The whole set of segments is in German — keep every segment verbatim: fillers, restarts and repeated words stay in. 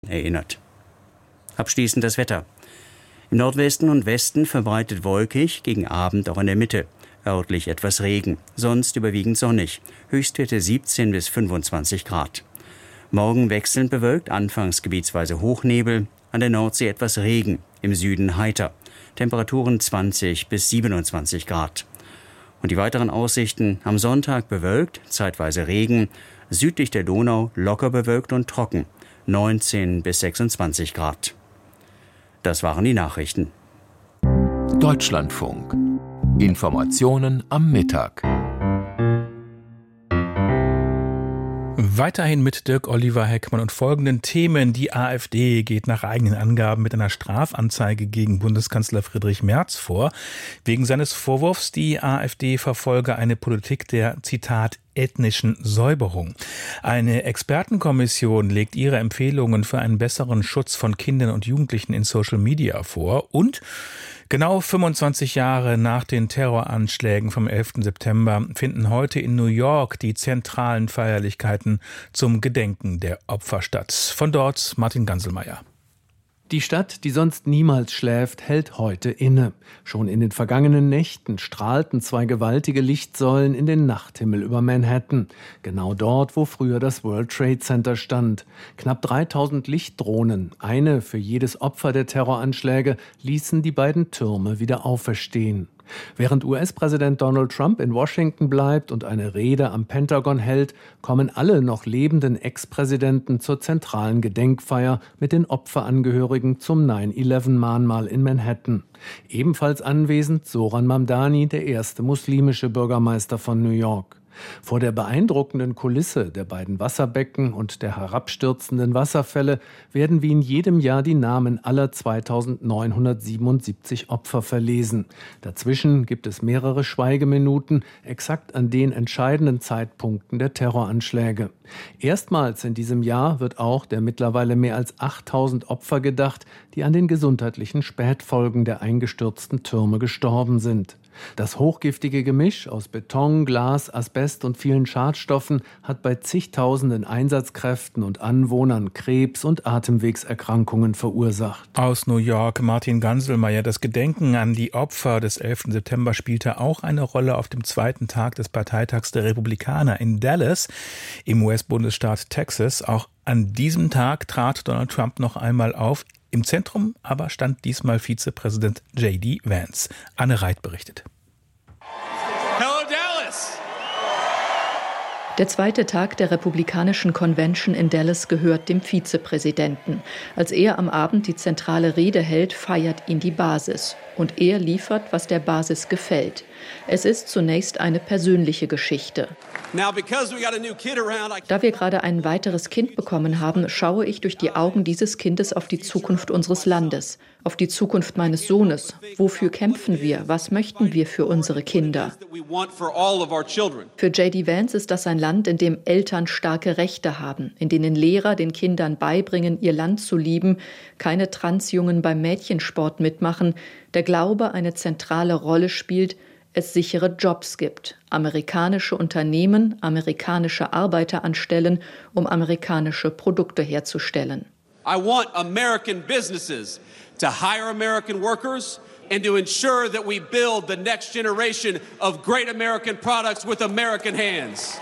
erinnert. Abschließend das Wetter. Im Nordwesten und Westen verbreitet wolkig, gegen Abend auch in der Mitte. Örtlich etwas Regen, sonst überwiegend sonnig. Höchstwerte siebzehn bis fünfundzwanzig Grad. Morgen wechselnd bewölkt, anfangs gebietsweise Hochnebel, an der Nordsee etwas Regen, im Süden heiter. Temperaturen zwanzig bis siebenundzwanzig Grad. Und die weiteren Aussichten: am Sonntag bewölkt, zeitweise Regen, südlich der Donau locker bewölkt und trocken, neunzehn bis sechsundzwanzig Grad. Das waren die Nachrichten. Deutschlandfunk. Informationen am Mittag. Weiterhin mit Dirk Oliver Heckmann und folgenden Themen. Die AfD geht nach eigenen Angaben mit einer Strafanzeige gegen Bundeskanzler Friedrich Merz vor, wegen seines Vorwurfs, die AfD verfolge eine Politik der, Zitat, ethnischen Säuberung. Eine Expertenkommission legt ihre Empfehlungen für einen besseren Schutz von Kindern und Jugendlichen in Social Media vor und genau fünfundzwanzig Jahre nach den Terroranschlägen vom elften September finden heute in New York die zentralen Feierlichkeiten zum Gedenken der Opfer statt. Von dort Martin Ganselmeier. Die Stadt, die sonst niemals schläft, hält heute inne. Schon in den vergangenen Nächten strahlten zwei gewaltige Lichtsäulen in den Nachthimmel über Manhattan. Genau dort, wo früher das World Trade Center stand. Knapp dreitausend Lichtdrohnen, eine für jedes Opfer der Terroranschläge, ließen die beiden Türme wieder auferstehen. Während U S-Präsident Donald Trump in Washington bleibt und eine Rede am Pentagon hält, kommen alle noch lebenden Ex-Präsidenten zur zentralen Gedenkfeier mit den Opferangehörigen zum neun elf Mahnmal in Manhattan. Ebenfalls anwesend Zoran Mamdani, der erste muslimische Bürgermeister von New York. Vor der beeindruckenden Kulisse der beiden Wasserbecken und der herabstürzenden Wasserfälle werden wie in jedem Jahr die Namen aller zweitausendneunhundertsiebenundsiebzig Opfer verlesen. Dazwischen gibt es mehrere Schweigeminuten, exakt an den entscheidenden Zeitpunkten der Terroranschläge. Erstmals in diesem Jahr wird auch der mittlerweile mehr als achttausend Opfer gedacht, die an den gesundheitlichen Spätfolgen der eingestürzten Türme gestorben sind. Das hochgiftige Gemisch aus Beton, Glas, Asbest und vielen Schadstoffen hat bei zigtausenden Einsatzkräften und Anwohnern Krebs- und Atemwegserkrankungen verursacht. Aus New York Martin Ganselmeier. Das Gedenken an die Opfer des elften September spielte auch eine Rolle auf dem zweiten Tag des Parteitags der Republikaner in Dallas im U S-Bundesstaat Texas. Auch an diesem Tag trat Donald Trump noch einmal auf. Im Zentrum aber stand diesmal Vizepräsident J D Vance. Anne Reit berichtet. Hello Dallas! Der zweite Tag der Republikanischen Convention in Dallas gehört dem Vizepräsidenten. Als er am Abend die zentrale Rede hält, feiert ihn die Basis. Und er liefert, was der Basis gefällt. Es ist zunächst eine persönliche Geschichte. Da wir gerade ein weiteres Kind bekommen haben, schaue ich durch die Augen dieses Kindes auf die Zukunft unseres Landes, auf die Zukunft meines Sohnes. Wofür kämpfen wir? Was möchten wir für unsere Kinder? Für J D Vance ist das ein Land, in dem Eltern starke Rechte haben, in denen Lehrer den Kindern beibringen, ihr Land zu lieben, keine Transjungen beim Mädchensport mitmachen, der Glaube eine zentrale Rolle spielt, es sichere Jobs gibt, amerikanische Unternehmen amerikanische Arbeiter anstellen, um amerikanische Produkte herzustellen. I want American businesses to hire American workers and to ensure that we build the next generation of great American products with American hands.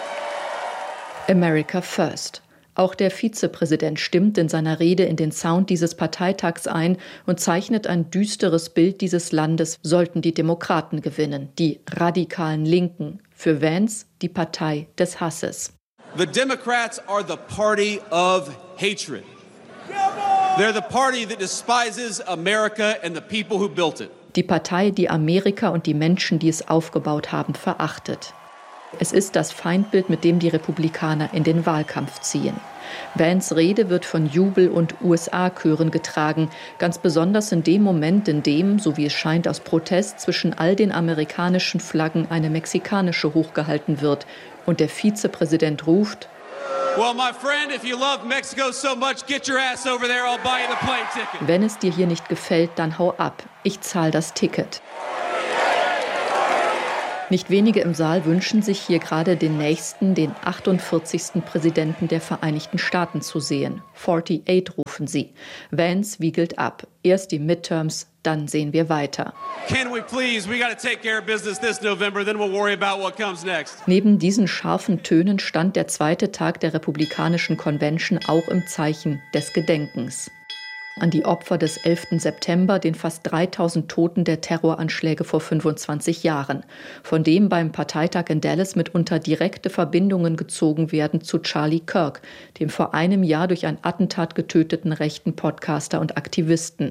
America First. Auch der Vizepräsident stimmt in seiner Rede in den Sound dieses Parteitags ein und zeichnet ein düsteres Bild dieses Landes, sollten die Demokraten gewinnen, die radikalen Linken. Für Vance die Partei des Hasses. The Democrats are the party of hatred. They're the party that despises America and the people who built it. Die Partei, die Amerika und die Menschen, die es aufgebaut haben, verachtet. Es ist das Feindbild, mit dem die Republikaner in den Wahlkampf ziehen. Vance Rede wird von Jubel- und U S A-Chören getragen, ganz besonders in dem Moment, in dem, so wie es scheint aus Protest, zwischen all den amerikanischen Flaggen eine mexikanische hochgehalten wird und der Vizepräsident ruft: Well, my friend, if you love Mexico so much, get your ass over there, I'll buy you the plane ticket. Wenn es dir hier nicht gefällt, dann hau ab. Ich zahle das Ticket. Nicht wenige im Saal wünschen sich hier gerade den nächsten, den achtundvierzigsten Präsidenten der Vereinigten Staaten zu sehen. achtundvierzig rufen sie. Vance wiegelt ab. Erst die Midterms, dann sehen wir weiter. Can we please? We got to take care of business this November, then we'll worry about what comes next. Neben diesen scharfen Tönen stand der zweite Tag der Republikanischen Convention auch im Zeichen des Gedenkens an die Opfer des elften September, den fast dreitausend Toten der Terroranschläge vor fünfundzwanzig Jahren, von dem beim Parteitag in Dallas mitunter direkte Verbindungen gezogen werden zu Charlie Kirk, dem vor einem Jahr durch ein Attentat getöteten rechten Podcaster und Aktivisten,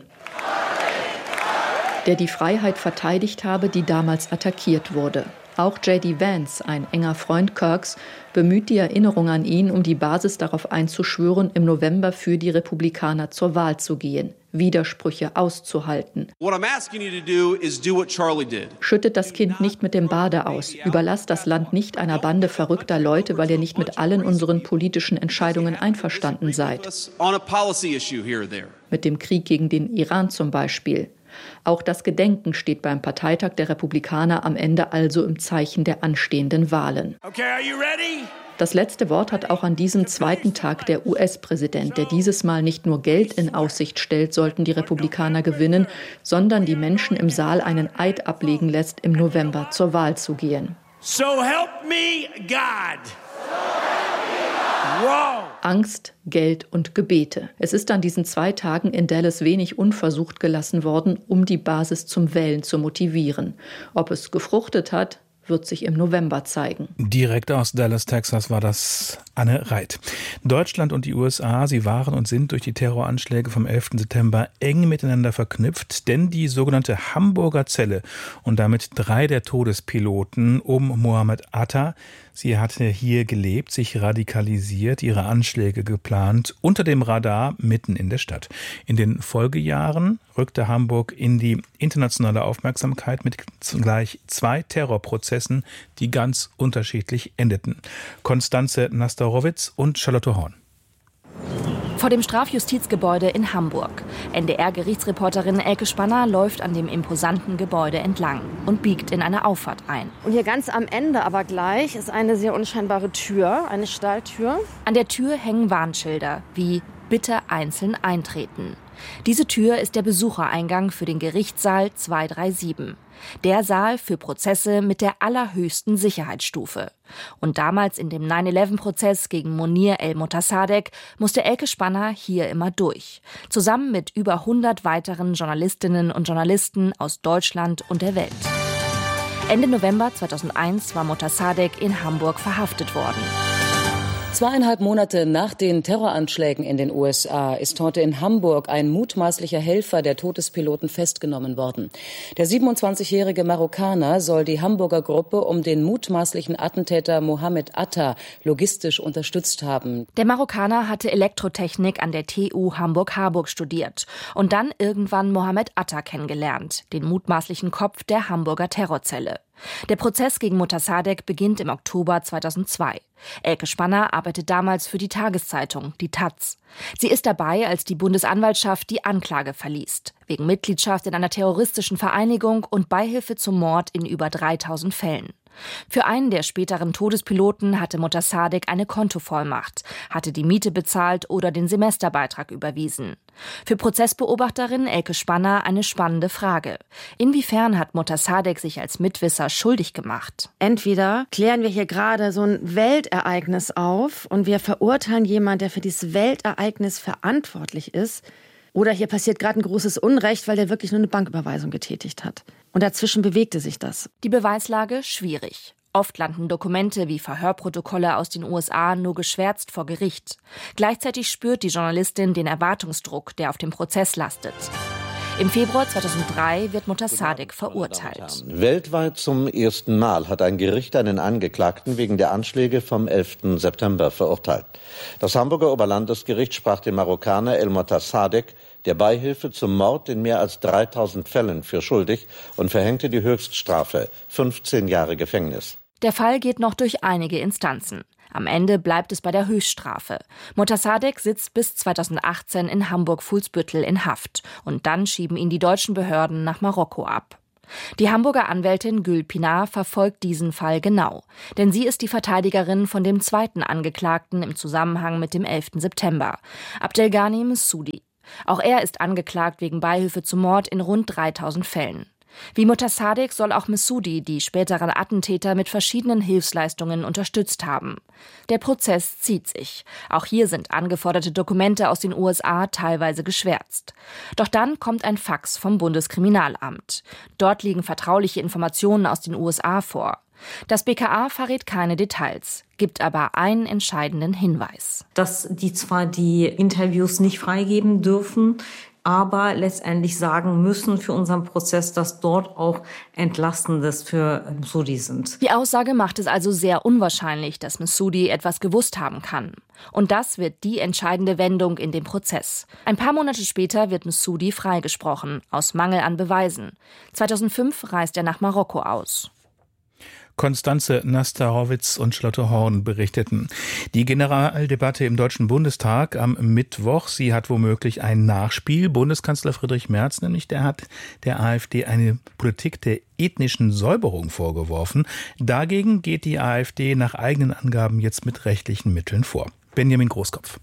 der die Freiheit verteidigt habe, die damals attackiert wurde. Auch J D Vance, ein enger Freund Kirks, bemüht die Erinnerung an ihn, um die Basis darauf einzuschwören, im November für die Republikaner zur Wahl zu gehen, Widersprüche auszuhalten. What I'm asking you to do is do what Charlie did. Schüttet das Kind nicht mit dem Bade aus. Überlasst das Land nicht einer Bande verrückter Leute, weil ihr nicht mit allen unseren politischen Entscheidungen einverstanden seid. On a policy issue here or there. Mit dem Krieg gegen den Iran zum Beispiel. Auch das Gedenken steht beim Parteitag der Republikaner am Ende also im Zeichen der anstehenden Wahlen. Okay, are you ready? Das letzte Wort hat auch an diesem zweiten Tag der U S-Präsident, der dieses Mal nicht nur Geld in Aussicht stellt, sollten die Republikaner gewinnen, sondern die Menschen im Saal einen Eid ablegen lässt, im November zur Wahl zu gehen. So help me God. Wow. Angst, Geld und Gebete. Es ist an diesen zwei Tagen in Dallas wenig unversucht gelassen worden, um die Basis zum Wählen zu motivieren. Ob es gefruchtet hat, wird sich im November zeigen. Direkt aus Dallas, Texas war das Anne Reit. Deutschland und die U S A, sie waren und sind durch die Terroranschläge vom elften September eng miteinander verknüpft, denn die sogenannte Hamburger Zelle und damit drei der Todespiloten um Mohammed Atta, sie hatte hier gelebt, sich radikalisiert, ihre Anschläge geplant, unter dem Radar mitten in der Stadt. In den Folgejahren rückte Hamburg in die internationale Aufmerksamkeit mit gleich zwei Terrorprozessen, die ganz unterschiedlich endeten. Konstanze Nastorowitz und Charlotte Horn. Vor dem Strafjustizgebäude in Hamburg. N D R-Gerichtsreporterin Elke Spanner läuft an dem imposanten Gebäude entlang und biegt in eine Auffahrt ein. Und hier ganz am Ende aber gleich ist eine sehr unscheinbare Tür, eine Stahltür. An der Tür hängen Warnschilder wie „Bitte einzeln eintreten“. Diese Tür ist der Besuchereingang für den Gerichtssaal zweihundertsiebenunddreißig. Der Saal für Prozesse mit der allerhöchsten Sicherheitsstufe. Und damals in dem neun elf Prozess gegen Monir el-Motassadegh musste Elke Spanner hier immer durch. Zusammen mit über hundert weiteren Journalistinnen und Journalisten aus Deutschland und der Welt. Ende November zweitausendeins war Motassadegh in Hamburg verhaftet worden. Zweieinhalb Monate nach den Terroranschlägen in den U S A ist heute in Hamburg ein mutmaßlicher Helfer der Todespiloten festgenommen worden. Der siebenundzwanzigjährige Marokkaner soll die Hamburger Gruppe um den mutmaßlichen Attentäter Mohammed Atta logistisch unterstützt haben. Der Marokkaner hatte Elektrotechnik an der T U Hamburg-Harburg studiert und dann irgendwann Mohammed Atta kennengelernt, den mutmaßlichen Kopf der Hamburger Terrorzelle. Der Prozess gegen Motassadegh beginnt im Oktober zweitausendzwei. Elke Spanner arbeitet damals für die Tageszeitung, die Taz. Sie ist dabei, als die Bundesanwaltschaft die Anklage verliest, wegen Mitgliedschaft in einer terroristischen Vereinigung und Beihilfe zum Mord in über dreitausend Fällen. Für einen der späteren Todespiloten hatte Motassadegh eine Kontovollmacht, hatte die Miete bezahlt oder den Semesterbeitrag überwiesen. Für Prozessbeobachterin Elke Spanner eine spannende Frage. Inwiefern hat Motassadegh sich als Mitwisser schuldig gemacht? Entweder klären wir hier gerade so ein Weltereignis auf und wir verurteilen jemanden, der für dieses Weltereignis verantwortlich ist, oder hier passiert gerade ein großes Unrecht, weil der wirklich nur eine Banküberweisung getätigt hat. Und dazwischen bewegte sich das. Die Beweislage schwierig. Oft landen Dokumente wie Verhörprotokolle aus den U S A nur geschwärzt vor Gericht. Gleichzeitig spürt die Journalistin den Erwartungsdruck, der auf dem Prozess lastet. Im Februar zweitausenddrei wird Motassadegh verurteilt. Weltweit zum ersten Mal hat ein Gericht einen Angeklagten wegen der Anschläge vom elften September verurteilt. Das Hamburger Oberlandesgericht sprach den Marokkaner el-Motassadegh der Beihilfe zum Mord in mehr als dreitausend Fällen für schuldig und verhängte die Höchststrafe, fünfzehn Jahre Gefängnis. Der Fall geht noch durch einige Instanzen. Am Ende bleibt es bei der Höchststrafe. Motassadegh sitzt bis zweitausendachtzehn in Hamburg-Fuhlsbüttel in Haft. Und dann schieben ihn die deutschen Behörden nach Marokko ab. Die Hamburger Anwältin Gül Pinar verfolgt diesen Fall genau. Denn sie ist die Verteidigerin von dem zweiten Angeklagten im Zusammenhang mit dem elften September, Abdelghani Messoudi. Auch er ist angeklagt wegen Beihilfe zum Mord in rund dreitausend Fällen. Wie Motassadegh soll auch Messoudi die späteren Attentäter mit verschiedenen Hilfsleistungen unterstützt haben. Der Prozess zieht sich. Auch hier sind angeforderte Dokumente aus den U S A teilweise geschwärzt. Doch dann kommt ein Fax vom Bundeskriminalamt. Dort liegen vertrauliche Informationen aus den U S A vor. Das B K A verrät keine Details, gibt aber einen entscheidenden Hinweis. Dass die zwar die Interviews nicht freigeben dürfen, aber letztendlich sagen müssen für unseren Prozess, dass dort auch Entlastendes für Messoudi sind. Die Aussage macht es also sehr unwahrscheinlich, dass Messoudi etwas gewusst haben kann. Und das wird die entscheidende Wendung in dem Prozess. Ein paar Monate später wird Messoudi freigesprochen, aus Mangel an Beweisen. zweitausendfünf reist er nach Marokko aus. Konstanze Naster-Horwitz und Charlotte Horn berichteten. Die Generaldebatte im Deutschen Bundestag am Mittwoch, sie hat womöglich ein Nachspiel. Bundeskanzler Friedrich Merz, nämlich der hat der AfD eine Politik der ethnischen Säuberung vorgeworfen. Dagegen geht die AfD nach eigenen Angaben jetzt mit rechtlichen Mitteln vor. Benjamin Großkopf.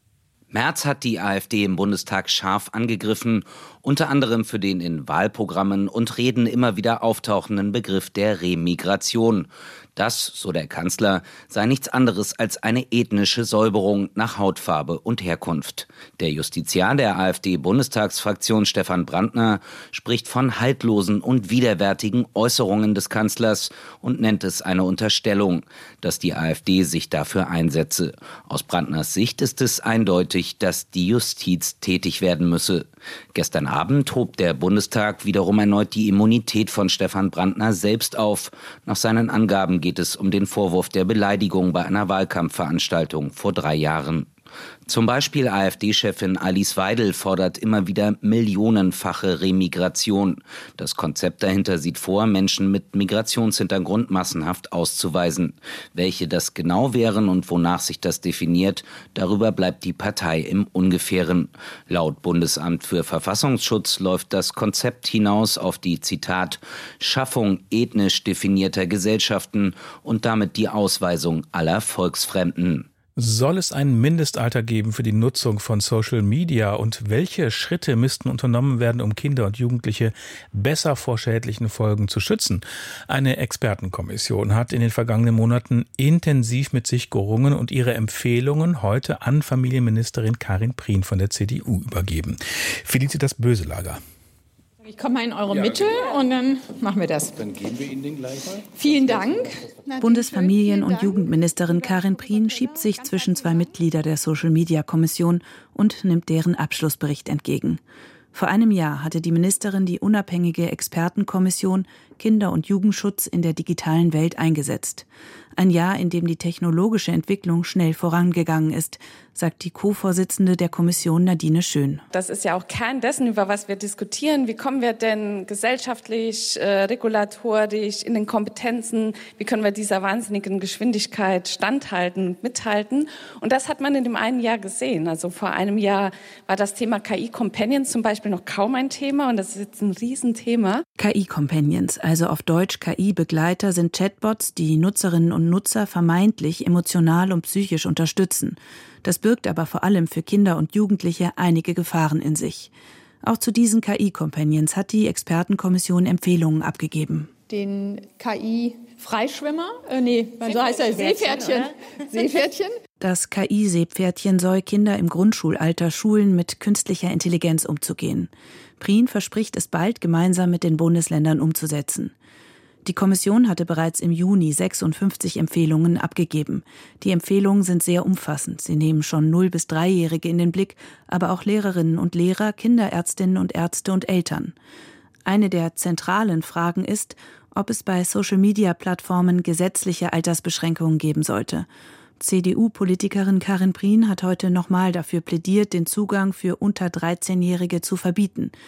Merz hat die AfD im Bundestag scharf angegriffen, unter anderem für den in Wahlprogrammen und Reden immer wieder auftauchenden Begriff der Remigration. Das, so der Kanzler, sei nichts anderes als eine ethnische Säuberung nach Hautfarbe und Herkunft. Der Justiziar der AfD-Bundestagsfraktion Stefan Brandner spricht von haltlosen und widerwärtigen Äußerungen des Kanzlers und nennt es eine Unterstellung, dass die AfD sich dafür einsetze. Aus Brandners Sicht ist es eindeutig, dass die Justiz tätig werden müsse. Gestern Abend hob der Bundestag wiederum erneut die Immunität von Stefan Brandner selbst auf. Nach seinen Angaben geht es um den Vorwurf der Beleidigung bei einer Wahlkampfveranstaltung vor drei Jahren. Zum Beispiel AfD-Chefin Alice Weidel fordert immer wieder millionenfache Remigration. Das Konzept dahinter sieht vor, Menschen mit Migrationshintergrund massenhaft auszuweisen. Welche das genau wären und wonach sich das definiert, darüber bleibt die Partei im Ungefähren. Laut Bundesamt für Verfassungsschutz läuft das Konzept hinaus auf die, Zitat, Schaffung ethnisch definierter Gesellschaften und damit die Ausweisung aller Volksfremden. Soll es ein Mindestalter geben für die Nutzung von Social Media und welche Schritte müssten unternommen werden, um Kinder und Jugendliche besser vor schädlichen Folgen zu schützen? Eine Expertenkommission hat in den vergangenen Monaten intensiv mit sich gerungen und ihre Empfehlungen heute an Familienministerin Karin Prien von der C D U übergeben. Felicitas Böselager. Ich komme mal in eure ja, Mitte und dann machen wir das. Dann geben wir Ihnen den gleich mal. Vielen Dank. Bundesfamilien- und Jugendministerin Karin Prien schiebt sich zwischen zwei Mitglieder der Social-Media-Kommission und nimmt deren Abschlussbericht entgegen. Vor einem Jahr hatte die Ministerin die unabhängige Expertenkommission Kinder- und Jugendschutz in der digitalen Welt eingesetzt. Ein Jahr, in dem die technologische Entwicklung schnell vorangegangen ist, sagt die Co-Vorsitzende der Kommission Nadine Schön. Das ist ja auch Kern dessen, über was wir diskutieren. Wie kommen wir denn gesellschaftlich, äh, regulatorisch, in den Kompetenzen, wie können wir dieser wahnsinnigen Geschwindigkeit standhalten und mithalten? Und das hat man in dem einen Jahr gesehen. Also vor einem Jahr war das Thema K I-Companions zum Beispiel noch kaum ein Thema und das ist jetzt ein Riesenthema. K I-Companions, also auf Deutsch K I-Begleiter, sind Chatbots, die Nutzerinnen und Nutzer vermeintlich emotional und psychisch unterstützen. Das birgt aber vor allem für Kinder und Jugendliche einige Gefahren in sich. Auch zu diesen K I-Companions hat die Expertenkommission Empfehlungen abgegeben. Den K I-Freischwimmer, äh, nee, so heißt er, Seepferdchen. Seepferdchen. Das K I-Seepferdchen soll Kinder im Grundschulalter schulen, mit künstlicher Intelligenz umzugehen. Prien verspricht es bald gemeinsam mit den Bundesländern umzusetzen. Die Kommission hatte bereits im Juni sechsundfünfzig Empfehlungen abgegeben. Die Empfehlungen sind sehr umfassend. Sie nehmen schon null bis dreijährige in den Blick, aber auch Lehrerinnen und Lehrer, Kinderärztinnen und Ärzte und Eltern. Eine der zentralen Fragen ist, ob es bei Social-Media-Plattformen gesetzliche Altersbeschränkungen geben sollte. C D U-Politikerin Karin Prien hat heute nochmal dafür plädiert, den Zugang für unter dreizehnjährige zu verbieten.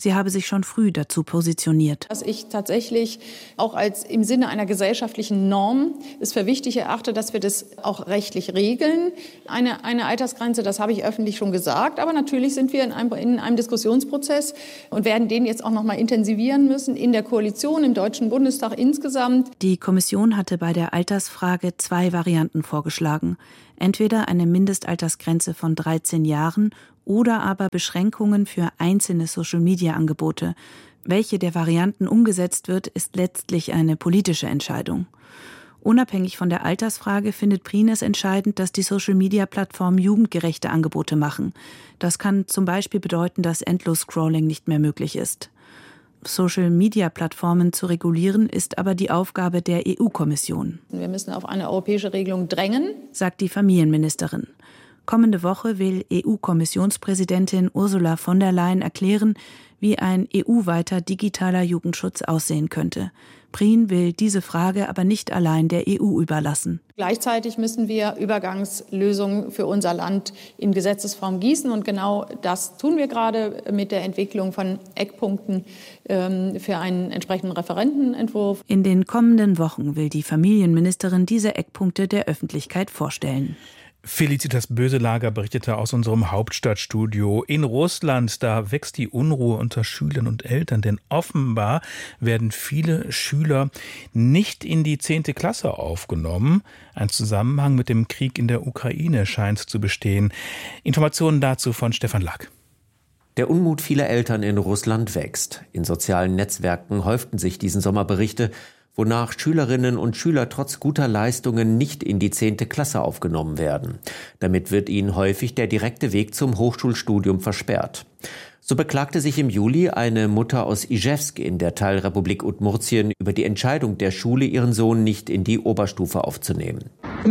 Sie habe sich schon früh dazu positioniert. Dass ich tatsächlich auch als im Sinne einer gesellschaftlichen Norm es für wichtig erachte, dass wir das auch rechtlich regeln. Eine, eine Altersgrenze, das habe ich öffentlich schon gesagt. Aber natürlich sind wir in einem, in einem Diskussionsprozess und werden den jetzt auch noch mal intensivieren müssen in der Koalition, im Deutschen Bundestag insgesamt. Die Kommission hatte bei der Altersfrage zwei Varianten vorgeschlagen. Entweder eine Mindestaltersgrenze von dreizehn Jahren oder aber Beschränkungen für einzelne Social-Media-Angebote. Welche der Varianten umgesetzt wird, ist letztlich eine politische Entscheidung. Unabhängig von der Altersfrage findet Prien es entscheidend, dass die Social-Media-Plattformen jugendgerechte Angebote machen. Das kann zum Beispiel bedeuten, dass Endlos-Scrolling nicht mehr möglich ist. Social-Media-Plattformen zu regulieren, ist aber die Aufgabe der E U-Kommission. Wir müssen auf eine europäische Regelung drängen, sagt die Familienministerin. Kommende Woche will E U-Kommissionspräsidentin Ursula von der Leyen erklären, wie ein E U-weiter digitaler Jugendschutz aussehen könnte. Prien will diese Frage aber nicht allein der E U überlassen. Gleichzeitig müssen wir Übergangslösungen für unser Land in Gesetzesform gießen. Und genau das tun wir gerade mit der Entwicklung von Eckpunkten ähm, für einen entsprechenden Referentenentwurf. In den kommenden Wochen will die Familienministerin diese Eckpunkte der Öffentlichkeit vorstellen. Felicitas Böselager berichtete aus unserem Hauptstadtstudio. In Russland, da wächst die Unruhe unter Schülern und Eltern, denn offenbar werden viele Schüler nicht in die zehnte Klasse aufgenommen. Ein Zusammenhang mit dem Krieg in der Ukraine scheint zu bestehen. Informationen dazu von Stefan Lack. Der Unmut vieler Eltern in Russland wächst. In sozialen Netzwerken häuften sich diesen Sommer Berichte, wonach Schülerinnen und Schüler trotz guter Leistungen nicht in die zehnte Klasse aufgenommen werden. Damit wird ihnen häufig der direkte Weg zum Hochschulstudium versperrt. So beklagte sich im Juli eine Mutter aus Ijewsk in der Teilrepublik Udmurtien über die Entscheidung der Schule, ihren Sohn nicht in die Oberstufe aufzunehmen.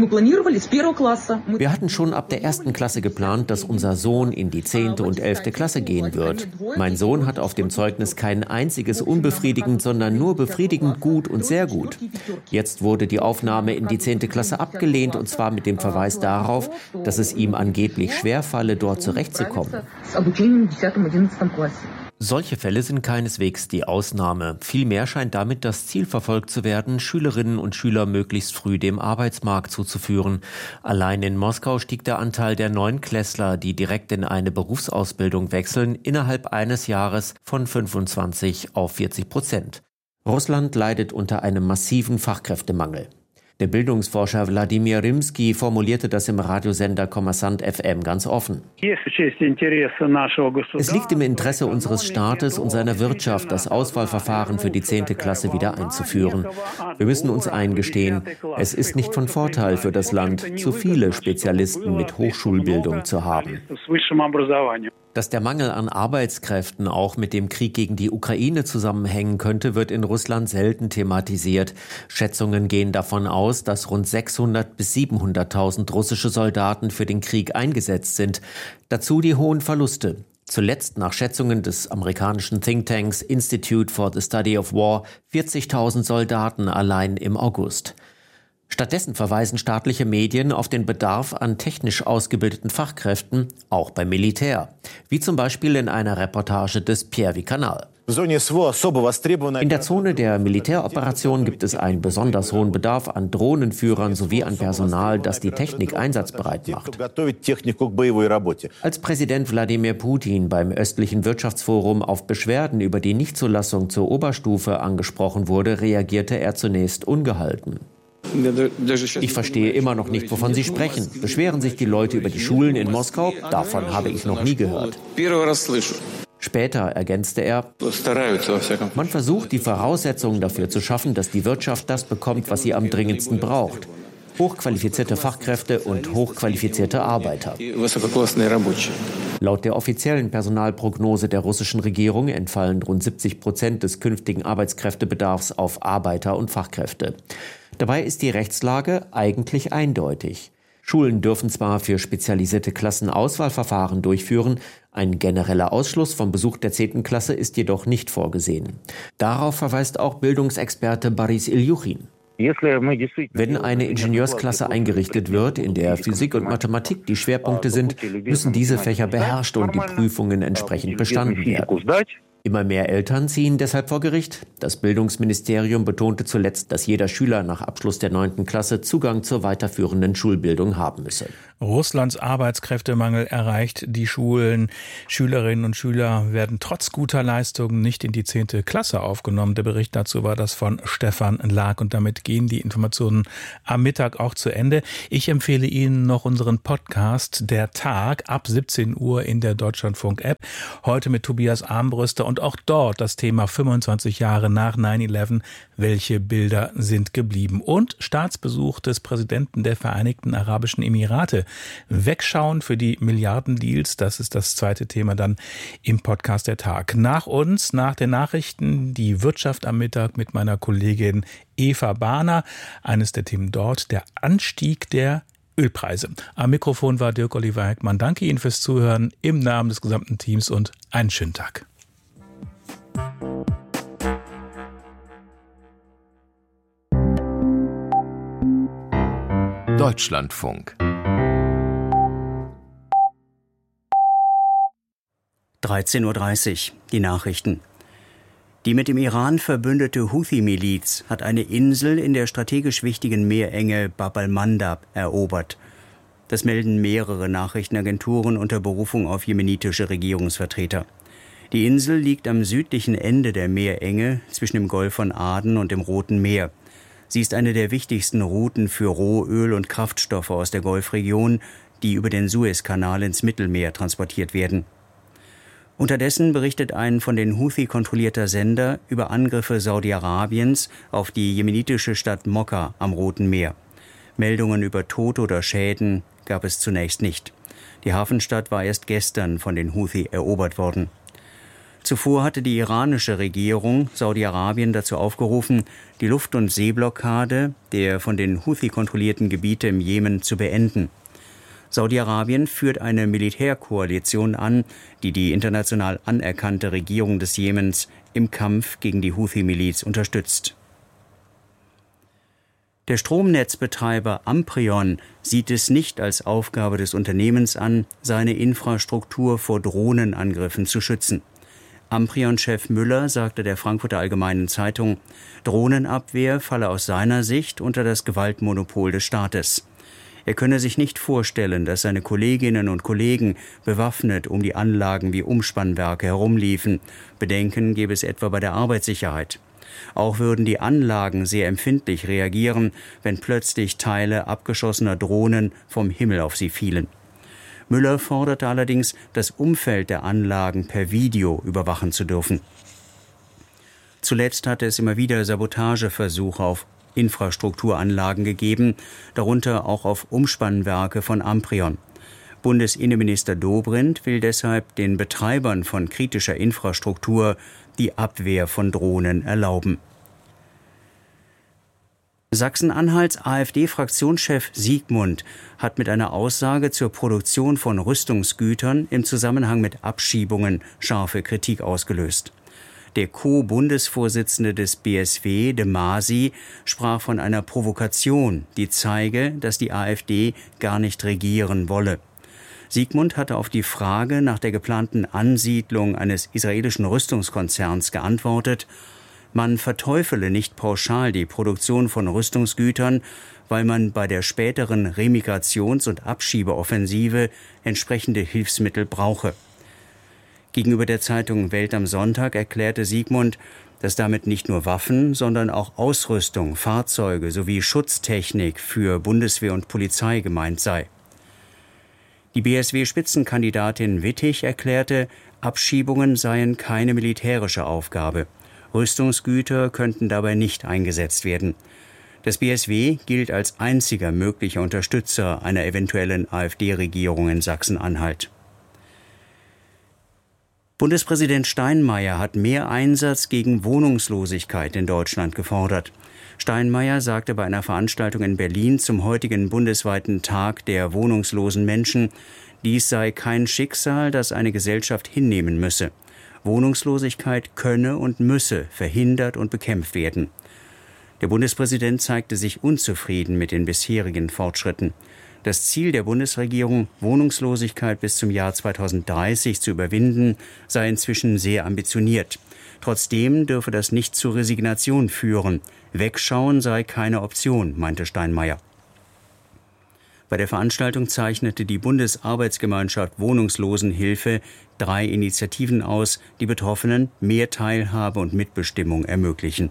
Wir hatten schon ab der ersten Klasse geplant, dass unser Sohn in die zehnte und elfte Klasse gehen wird. Mein Sohn hat auf dem Zeugnis kein einziges unbefriedigend, sondern nur befriedigend gut und sehr gut. Jetzt wurde die Aufnahme in die zehnte Klasse abgelehnt, und zwar mit dem Verweis darauf, dass es ihm angeblich schwerfalle, dort zurechtzukommen. Solche Fälle sind keineswegs die Ausnahme. Vielmehr scheint damit das Ziel verfolgt zu werden, Schülerinnen und Schüler möglichst früh dem Arbeitsmarkt zuzuführen. Allein in Moskau stieg der Anteil der Neunklässler, die direkt in eine Berufsausbildung wechseln, innerhalb eines Jahres von fünfundzwanzig auf vierzig Prozent. Russland leidet unter einem massiven Fachkräftemangel. Der Bildungsforscher Wladimir Rimsky formulierte das im Radiosender Kommersant F M ganz offen. Es liegt im Interesse unseres Staates und seiner Wirtschaft, das Auswahlverfahren für die zehnte Klasse wieder einzuführen. Wir müssen uns eingestehen, es ist nicht von Vorteil für das Land, zu viele Spezialisten mit Hochschulbildung zu haben. Dass der Mangel an Arbeitskräften auch mit dem Krieg gegen die Ukraine zusammenhängen könnte, wird in Russland selten thematisiert. Schätzungen gehen davon aus, dass rund sechshundert bis siebenhunderttausend russische Soldaten für den Krieg eingesetzt sind. Dazu die hohen Verluste. Zuletzt nach Schätzungen des amerikanischen Thinktanks Institute for the Study of War vierzigtausend Soldaten allein im August. Stattdessen verweisen staatliche Medien auf den Bedarf an technisch ausgebildeten Fachkräften, auch beim Militär, wie zum Beispiel in einer Reportage des Первый канал. In der Zone der Militäroperation gibt es einen besonders hohen Bedarf an Drohnenführern sowie an Personal, das die Technik einsatzbereit macht. Als Präsident Wladimir Putin beim östlichen Wirtschaftsforum auf Beschwerden über die Nichtzulassung zur Oberstufe angesprochen wurde, reagierte er zunächst ungehalten. Ich verstehe immer noch nicht, wovon Sie sprechen. Beschweren sich die Leute über die Schulen in Moskau? Davon habe ich noch nie gehört. Später ergänzte er, man versucht, die Voraussetzungen dafür zu schaffen, dass die Wirtschaft das bekommt, was sie am dringendsten braucht. Hochqualifizierte Fachkräfte und hochqualifizierte Arbeiter. Laut der offiziellen Personalprognose der russischen Regierung entfallen rund siebzig Prozent des künftigen Arbeitskräftebedarfs auf Arbeiter und Fachkräfte. Dabei ist die Rechtslage eigentlich eindeutig. Schulen dürfen zwar für spezialisierte Klassen Auswahlverfahren durchführen, ein genereller Ausschluss vom Besuch der zehnten Klasse ist jedoch nicht vorgesehen. Darauf verweist auch Bildungsexperte Boris Iljuchin. Wenn eine Ingenieursklasse eingerichtet wird, in der Physik und Mathematik die Schwerpunkte sind, müssen diese Fächer beherrscht und die Prüfungen entsprechend bestanden werden. Immer mehr Eltern ziehen deshalb vor Gericht. Das Bildungsministerium betonte zuletzt, dass jeder Schüler nach Abschluss der neunten Klasse Zugang zur weiterführenden Schulbildung haben müsse. Russlands Arbeitskräftemangel erreicht die Schulen. Schülerinnen und Schüler werden trotz guter Leistungen nicht in die zehnte Klasse aufgenommen. Der Bericht dazu war das von Stefan Lag. Und damit gehen die Informationen am Mittag auch zu Ende. Ich empfehle Ihnen noch unseren Podcast Der Tag ab siebzehn Uhr in der Deutschlandfunk-App. Heute mit Tobias Armbrüster und auch dort das Thema fünfundzwanzig Jahre nach neun elf. Welche Bilder sind geblieben? Und Staatsbesuch des Präsidenten der Vereinigten Arabischen Emirate. Wegschauen für die Milliardendeals, das ist das zweite Thema dann im Podcast Der Tag. Nach uns, nach den Nachrichten, die Wirtschaft am Mittag mit meiner Kollegin Eva Bahner. Eines der Themen dort, der Anstieg der Ölpreise. Am Mikrofon war Dirk Oliver Heckmann. Danke Ihnen fürs Zuhören im Namen des gesamten Teams und einen schönen Tag. Deutschlandfunk. dreizehn Uhr dreißig, die Nachrichten. Die mit dem Iran verbündete Houthi-Miliz hat eine Insel in der strategisch wichtigen Meerenge Bab al-Mandab erobert. Das melden mehrere Nachrichtenagenturen unter Berufung auf jemenitische Regierungsvertreter. Die Insel liegt am südlichen Ende der Meerenge zwischen dem Golf von Aden und dem Roten Meer. Sie ist eine der wichtigsten Routen für Rohöl und Kraftstoffe aus der Golfregion, die über den Suezkanal ins Mittelmeer transportiert werden. Unterdessen berichtet ein von den Houthi kontrollierter Sender über Angriffe Saudi-Arabiens auf die jemenitische Stadt Mokka am Roten Meer. Meldungen über Tote oder Schäden gab es zunächst nicht. Die Hafenstadt war erst gestern von den Houthi erobert worden. Zuvor hatte die iranische Regierung Saudi-Arabien dazu aufgerufen, die Luft- und Seeblockade der von den Houthi kontrollierten Gebiete im Jemen zu beenden. Saudi-Arabien führt eine Militärkoalition an, die die international anerkannte Regierung des Jemens im Kampf gegen die Houthi-Miliz unterstützt. Der Stromnetzbetreiber Amprion sieht es nicht als Aufgabe des Unternehmens an, seine Infrastruktur vor Drohnenangriffen zu schützen. Amprion-Chef Müller sagte der Frankfurter Allgemeinen Zeitung, Drohnenabwehr falle aus seiner Sicht unter das Gewaltmonopol des Staates. Er könne sich nicht vorstellen, dass seine Kolleginnen und Kollegen bewaffnet um die Anlagen wie Umspannwerke herumliefen. Bedenken gäbe es etwa bei der Arbeitssicherheit. Auch würden die Anlagen sehr empfindlich reagieren, wenn plötzlich Teile abgeschossener Drohnen vom Himmel auf sie fielen. Müller forderte allerdings, das Umfeld der Anlagen per Video überwachen zu dürfen. Zuletzt hatte es immer wieder Sabotageversuche auf Infrastrukturanlagen gegeben, darunter auch auf Umspannwerke von Amprion. Bundesinnenminister Dobrindt will deshalb den Betreibern von kritischer Infrastruktur die Abwehr von Drohnen erlauben. Sachsen-Anhalts AfD-Fraktionschef Siegmund hat mit einer Aussage zur Produktion von Rüstungsgütern im Zusammenhang mit Abschiebungen scharfe Kritik ausgelöst. Der Co-Bundesvorsitzende des B S W, de Masi, sprach von einer Provokation, die zeige, dass die AfD gar nicht regieren wolle. Siegmund hatte auf die Frage nach der geplanten Ansiedlung eines israelischen Rüstungskonzerns geantwortet, man verteufele nicht pauschal die Produktion von Rüstungsgütern, weil man bei der späteren Remigrations- und Abschiebeoffensive entsprechende Hilfsmittel brauche. Gegenüber der Zeitung Welt am Sonntag erklärte Siegmund, dass damit nicht nur Waffen, sondern auch Ausrüstung, Fahrzeuge sowie Schutztechnik für Bundeswehr und Polizei gemeint sei. Die B S W-Spitzenkandidatin Wittig erklärte, Abschiebungen seien keine militärische Aufgabe. Rüstungsgüter könnten dabei nicht eingesetzt werden. Das B S W gilt als einziger möglicher Unterstützer einer eventuellen AfD-Regierung in Sachsen-Anhalt. Bundespräsident Steinmeier hat mehr Einsatz gegen Wohnungslosigkeit in Deutschland gefordert. Steinmeier sagte bei einer Veranstaltung in Berlin zum heutigen bundesweiten Tag der wohnungslosen Menschen, dies sei kein Schicksal, das eine Gesellschaft hinnehmen müsse. Wohnungslosigkeit könne und müsse verhindert und bekämpft werden. Der Bundespräsident zeigte sich unzufrieden mit den bisherigen Fortschritten. Das Ziel der Bundesregierung, Wohnungslosigkeit bis zum Jahr zweitausenddreißig zu überwinden, sei inzwischen sehr ambitioniert. Trotzdem dürfe das nicht zur Resignation führen. Wegschauen sei keine Option, meinte Steinmeier. Bei der Veranstaltung zeichnete die Bundesarbeitsgemeinschaft Wohnungslosenhilfe drei Initiativen aus, die Betroffenen mehr Teilhabe und Mitbestimmung ermöglichen.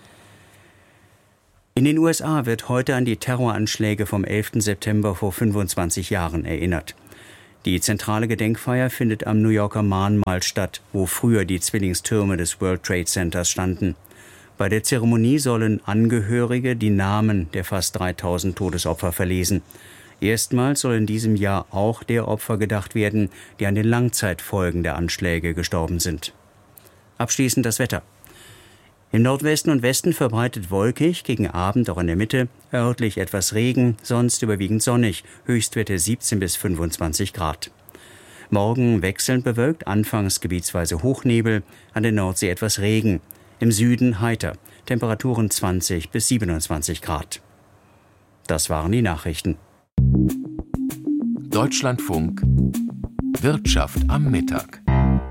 In den U S A wird heute an die Terroranschläge vom elften September vor fünfundzwanzig Jahren erinnert. Die zentrale Gedenkfeier findet am New Yorker Mahnmal statt, wo früher die Zwillingstürme des World Trade Centers standen. Bei der Zeremonie sollen Angehörige die Namen der fast dreitausend Todesopfer verlesen. Erstmals soll in diesem Jahr auch der Opfer gedacht werden, die an den Langzeitfolgen der Anschläge gestorben sind. Abschließend das Wetter. Im Nordwesten und Westen verbreitet wolkig, gegen Abend auch in der Mitte, örtlich etwas Regen, sonst überwiegend sonnig, Höchstwerte siebzehn bis fünfundzwanzig Grad. Morgen wechselnd bewölkt, anfangs gebietsweise Hochnebel, an der Nordsee etwas Regen, im Süden heiter, Temperaturen zwanzig bis siebenundzwanzig Grad. Das waren die Nachrichten. Deutschlandfunk Wirtschaft am Mittag.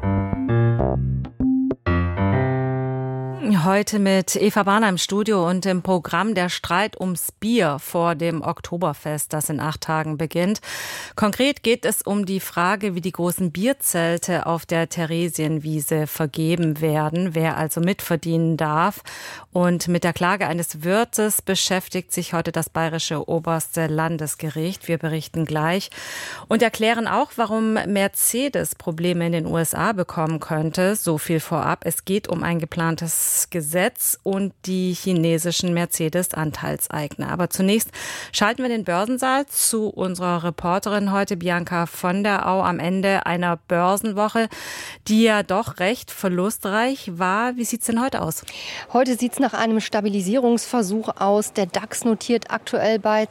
Heute mit Eva Bahner im Studio und im Programm der Streit ums Bier vor dem Oktoberfest, das in acht Tagen beginnt. Konkret geht es um die Frage, wie die großen Bierzelte auf der Theresienwiese vergeben werden, wer also mitverdienen darf. Und mit der Klage eines Wirtes beschäftigt sich heute das Bayerische Oberste Landesgericht. Wir berichten gleich und erklären auch, warum Mercedes Probleme in den U S A bekommen könnte. So viel vorab. Es geht um ein geplantes Gesetz und die chinesischen Mercedes-Anteilseigner. Aber zunächst schalten wir den Börsensaal zu unserer Reporterin heute, Bianca von der Au, am Ende einer Börsenwoche, die ja doch recht verlustreich war. Wie sieht es denn heute aus? Heute sieht es nach einem Stabilisierungsversuch aus. Der DAX notiert aktuell bei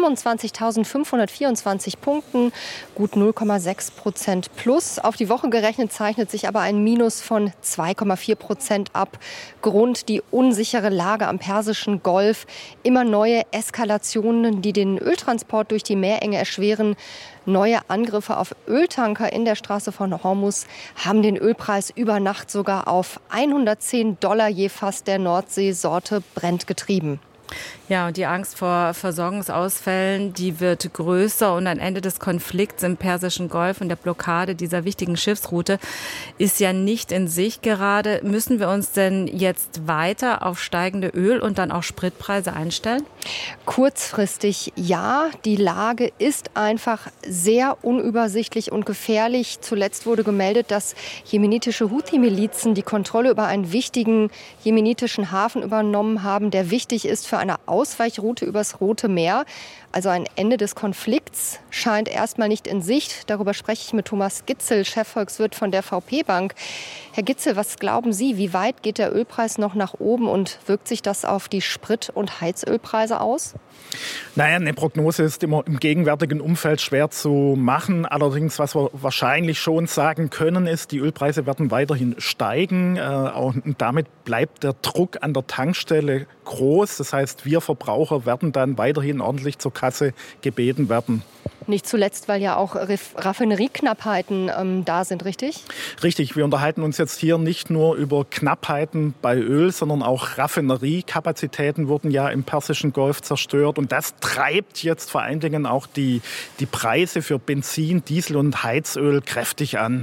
fünfundzwanzigtausendfünfhundertvierundzwanzig Punkten, gut null Komma sechs Prozent plus. Auf die Woche gerechnet zeichnet sich aber ein Minus von zwei Komma vier Prozent ab. Grund die unsichere Lage am Persischen Golf, immer neue Eskalationen, die den Öltransport durch die Meerenge erschweren. Neue Angriffe auf Öltanker in der Straße von Hormuz haben den Ölpreis über Nacht sogar auf hundertzehn Dollar je Fass der Nordseesorte Brent getrieben. Ja, und die Angst vor Versorgungsausfällen, die wird größer und ein Ende des Konflikts im Persischen Golf und der Blockade dieser wichtigen Schiffsroute ist ja nicht in Sicht gerade. Müssen wir uns denn jetzt weiter auf steigende Öl- und dann auch Spritpreise einstellen? Kurzfristig ja. Die Lage ist einfach sehr unübersichtlich und gefährlich. Zuletzt wurde gemeldet, dass jemenitische Houthi-Milizen die Kontrolle über einen wichtigen jemenitischen Hafen übernommen haben, der wichtig ist für eine Ausweichroute übers Rote Meer. Also ein Ende des Konflikts scheint erstmal nicht in Sicht. Darüber spreche ich mit Thomas Gitzel, Chefvolkswirt von der V P Bank. Herr Gitzel, was glauben Sie, wie weit geht der Ölpreis noch nach oben und wirkt sich das auf die Sprit- und Heizölpreise aus? Naja, eine Prognose ist immer im gegenwärtigen Umfeld schwer zu machen. Allerdings, was wir wahrscheinlich schon sagen können, ist, die Ölpreise werden weiterhin steigen. Äh, und damit bleibt der Druck an der Tankstelle groß. Das heißt, wir Verbraucher werden dann weiterhin ordentlich zur Kasse gebeten werden. Nicht zuletzt, weil ja auch Raffinerieknappheiten ähm, da sind, richtig? Richtig, wir unterhalten uns jetzt hier nicht nur über Knappheiten bei Öl, sondern auch Raffineriekapazitäten wurden ja im Persischen Golf zerstört. Und das treibt jetzt vor allen Dingen auch die, die Preise für Benzin, Diesel und Heizöl kräftig an.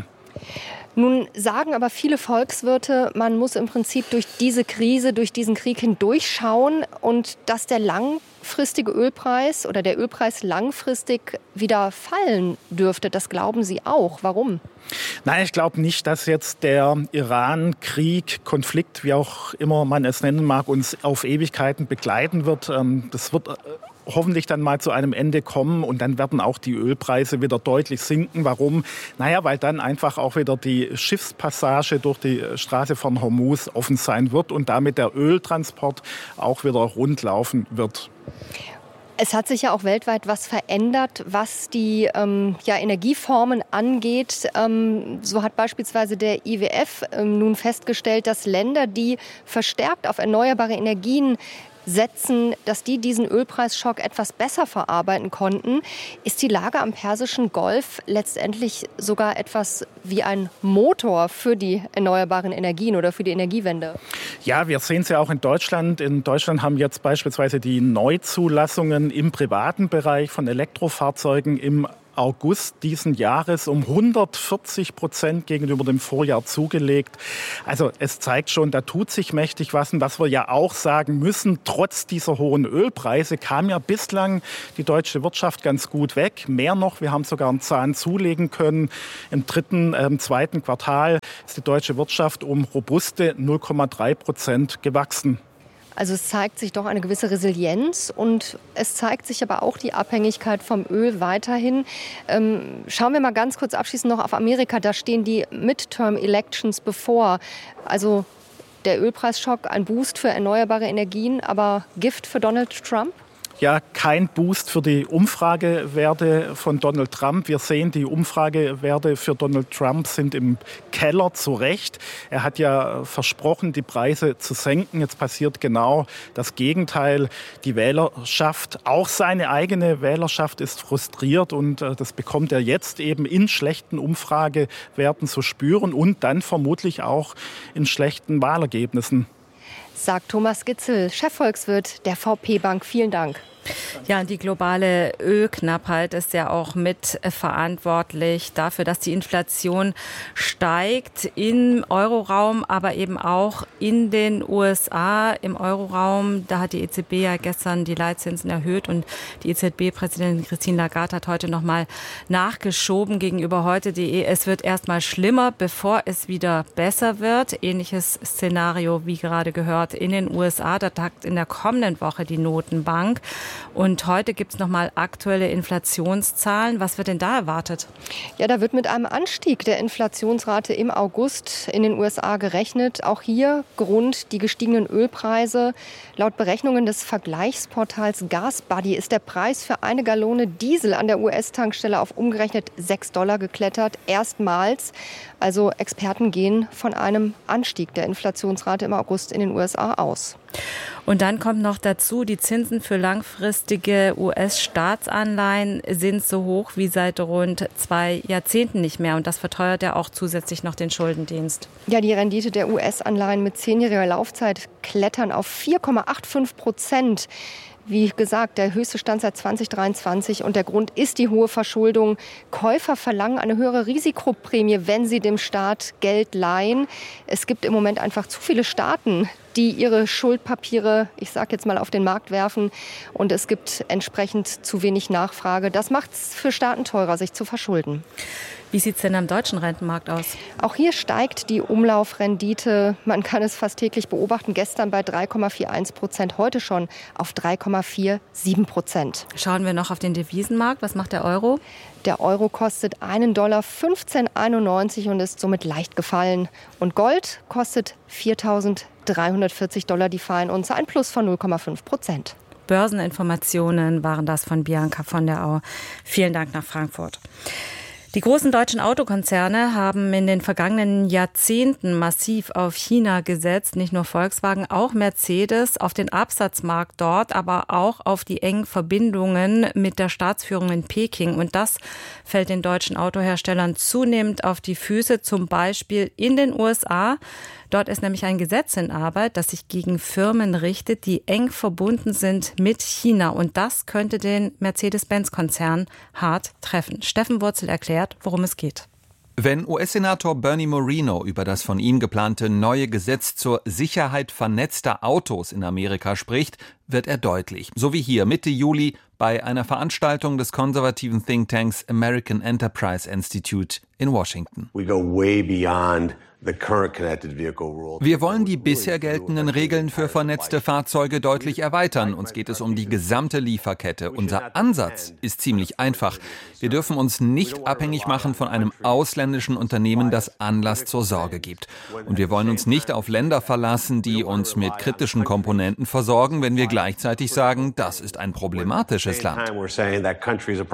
Nun sagen aber viele Volkswirte, man muss im Prinzip durch diese Krise, durch diesen Krieg hindurchschauen und dass der langfristige Ölpreis oder der Ölpreis langfristig wieder fallen dürfte. Das glauben Sie auch. Warum? Nein, ich glaube nicht, dass jetzt der Iran-Krieg, Konflikt, wie auch immer man es nennen mag, uns auf Ewigkeiten begleiten wird. Das wird hoffentlich dann mal zu einem Ende kommen und dann werden auch die Ölpreise wieder deutlich sinken. Warum? Naja, weil dann einfach auch wieder die Schiffspassage durch die Straße von Hormuz offen sein wird und damit der Öltransport auch wieder rund laufen wird. Es hat sich ja auch weltweit was verändert, was die ähm, ja, Energieformen angeht. Ähm, so hat beispielsweise der I W F ähm, nun festgestellt, dass Länder, die verstärkt auf erneuerbare Energien setzen, dass die diesen Ölpreisschock etwas besser verarbeiten konnten. Ist die Lage am Persischen Golf letztendlich sogar etwas wie ein Motor für die erneuerbaren Energien oder für die Energiewende? Ja, wir sehen es ja auch in Deutschland. In Deutschland haben jetzt beispielsweise die Neuzulassungen im privaten Bereich von Elektrofahrzeugen im August diesen Jahres um hundertvierzig Prozent gegenüber dem Vorjahr zugelegt. Also es zeigt schon, da tut sich mächtig was. Und was wir ja auch sagen müssen, trotz dieser hohen Ölpreise kam ja bislang die deutsche Wirtschaft ganz gut weg. Mehr noch, wir haben sogar einen Zahn zulegen können. Im dritten, äh, zweiten Quartal ist die deutsche Wirtschaft um robuste null Komma drei Prozent gewachsen. Also es zeigt sich doch eine gewisse Resilienz und es zeigt sich aber auch die Abhängigkeit vom Öl weiterhin. Ähm, schauen wir mal ganz kurz abschließend noch auf Amerika. Da stehen die Midterm-Elections bevor. Also der Ölpreisschock, ein Boost für erneuerbare Energien, aber Gift für Donald Trump? Ja, kein Boost für die Umfragewerte von Donald Trump. Wir sehen, die Umfragewerte für Donald Trump sind im Keller, zu Recht. Er hat ja versprochen, die Preise zu senken. Jetzt passiert genau das Gegenteil. Die Wählerschaft, auch seine eigene Wählerschaft, ist frustriert und das bekommt er jetzt eben in schlechten Umfragewerten zu spüren und dann vermutlich auch in schlechten Wahlergebnissen. Sagt Thomas Gitzel, Chefvolkswirt der V P Bank. Vielen Dank. Ja, und die globale Ölknappheit ist ja auch mit verantwortlich dafür, dass die Inflation steigt im Euroraum, aber eben auch in den U S A. Im Euroraum, da hat die E Z B ja gestern die Leitzinsen erhöht und die E Z B-Präsidentin Christine Lagarde hat heute nochmal nachgeschoben gegenüber heute punkt de. Es wird erstmal schlimmer, bevor es wieder besser wird. Ähnliches Szenario, wie gerade gehört, in den U S A. Da tagt in der kommenden Woche die Notenbank. Und heute gibt es nochmal aktuelle Inflationszahlen. Was wird denn da erwartet? Ja, da wird mit einem Anstieg der Inflationsrate im August in den U S A gerechnet. Auch hier Grund die gestiegenen Ölpreise. Laut Berechnungen des Vergleichsportals GasBuddy ist der Preis für eine Gallone Diesel an der U S-Tankstelle auf umgerechnet sechs Dollar geklettert. Erstmals. Also Experten gehen von einem Anstieg der Inflationsrate im August in den U S A aus. Und dann kommt noch dazu, die Zinsen für langfristige U S-Staatsanleihen sind so hoch wie seit rund zwei Jahrzehnten nicht mehr. Und das verteuert ja auch zusätzlich noch den Schuldendienst. Ja, die Rendite der U S-Anleihen mit zehnjähriger Laufzeit klettern auf vier Komma fünfundachtzig Prozent. Wie gesagt, der höchste Stand seit zwanzig dreiundzwanzig und der Grund ist die hohe Verschuldung. Käufer verlangen eine höhere Risikoprämie, wenn sie dem Staat Geld leihen. Es gibt im Moment einfach zu viele Staaten, die ihre Schuldpapiere, ich sage jetzt mal, auf den Markt werfen. Und es gibt entsprechend zu wenig Nachfrage. Das macht es für Staaten teurer, sich zu verschulden. Wie sieht es denn am deutschen Rentenmarkt aus? Auch hier steigt die Umlaufrendite. Man kann es fast täglich beobachten. Gestern bei drei Komma einundvierzig Prozent, heute schon auf drei Komma siebenundvierzig Prozent. Schauen wir noch auf den Devisenmarkt. Was macht der Euro? Der Euro kostet einen Dollar fünfzehn einundneunzig und ist somit leicht gefallen. Und Gold kostet viertausenddreihundertvierzig Dollar die Feinunze, ein Plus von null Komma fünf Prozent. Börseninformationen waren das von Bianca von der Au. Vielen Dank nach Frankfurt. Die großen deutschen Autokonzerne haben in den vergangenen Jahrzehnten massiv auf China gesetzt. Nicht nur Volkswagen, auch Mercedes auf den Absatzmarkt dort, aber auch auf die engen Verbindungen mit der Staatsführung in Peking. Und das fällt den deutschen Autoherstellern zunehmend auf die Füße, zum Beispiel in den U S A. Dort ist nämlich ein Gesetz in Arbeit, das sich gegen Firmen richtet, die eng verbunden sind mit China. Und das könnte den Mercedes-Benz-Konzern hart treffen. Steffen Wurzel erklärt, worum es geht. Wenn U S-Senator Bernie Moreno über das von ihm geplante neue Gesetz zur Sicherheit vernetzter Autos in Amerika spricht, wird er deutlich. So wie hier Mitte Juli bei einer Veranstaltung des konservativen Thinktanks American Enterprise Institute in Washington. We go way beyond the current connected vehicle rule. Wir wollen die bisher geltenden Regeln für vernetzte Fahrzeuge deutlich erweitern. Uns geht es um die gesamte Lieferkette. Unser Ansatz ist ziemlich einfach. Wir dürfen uns nicht abhängig machen von einem ausländischen Unternehmen, das Anlass zur Sorge gibt. Und wir wollen uns nicht auf Länder verlassen, die uns mit kritischen Komponenten versorgen, wenn wir gleichzeitig sagen, das ist ein problematisches Land.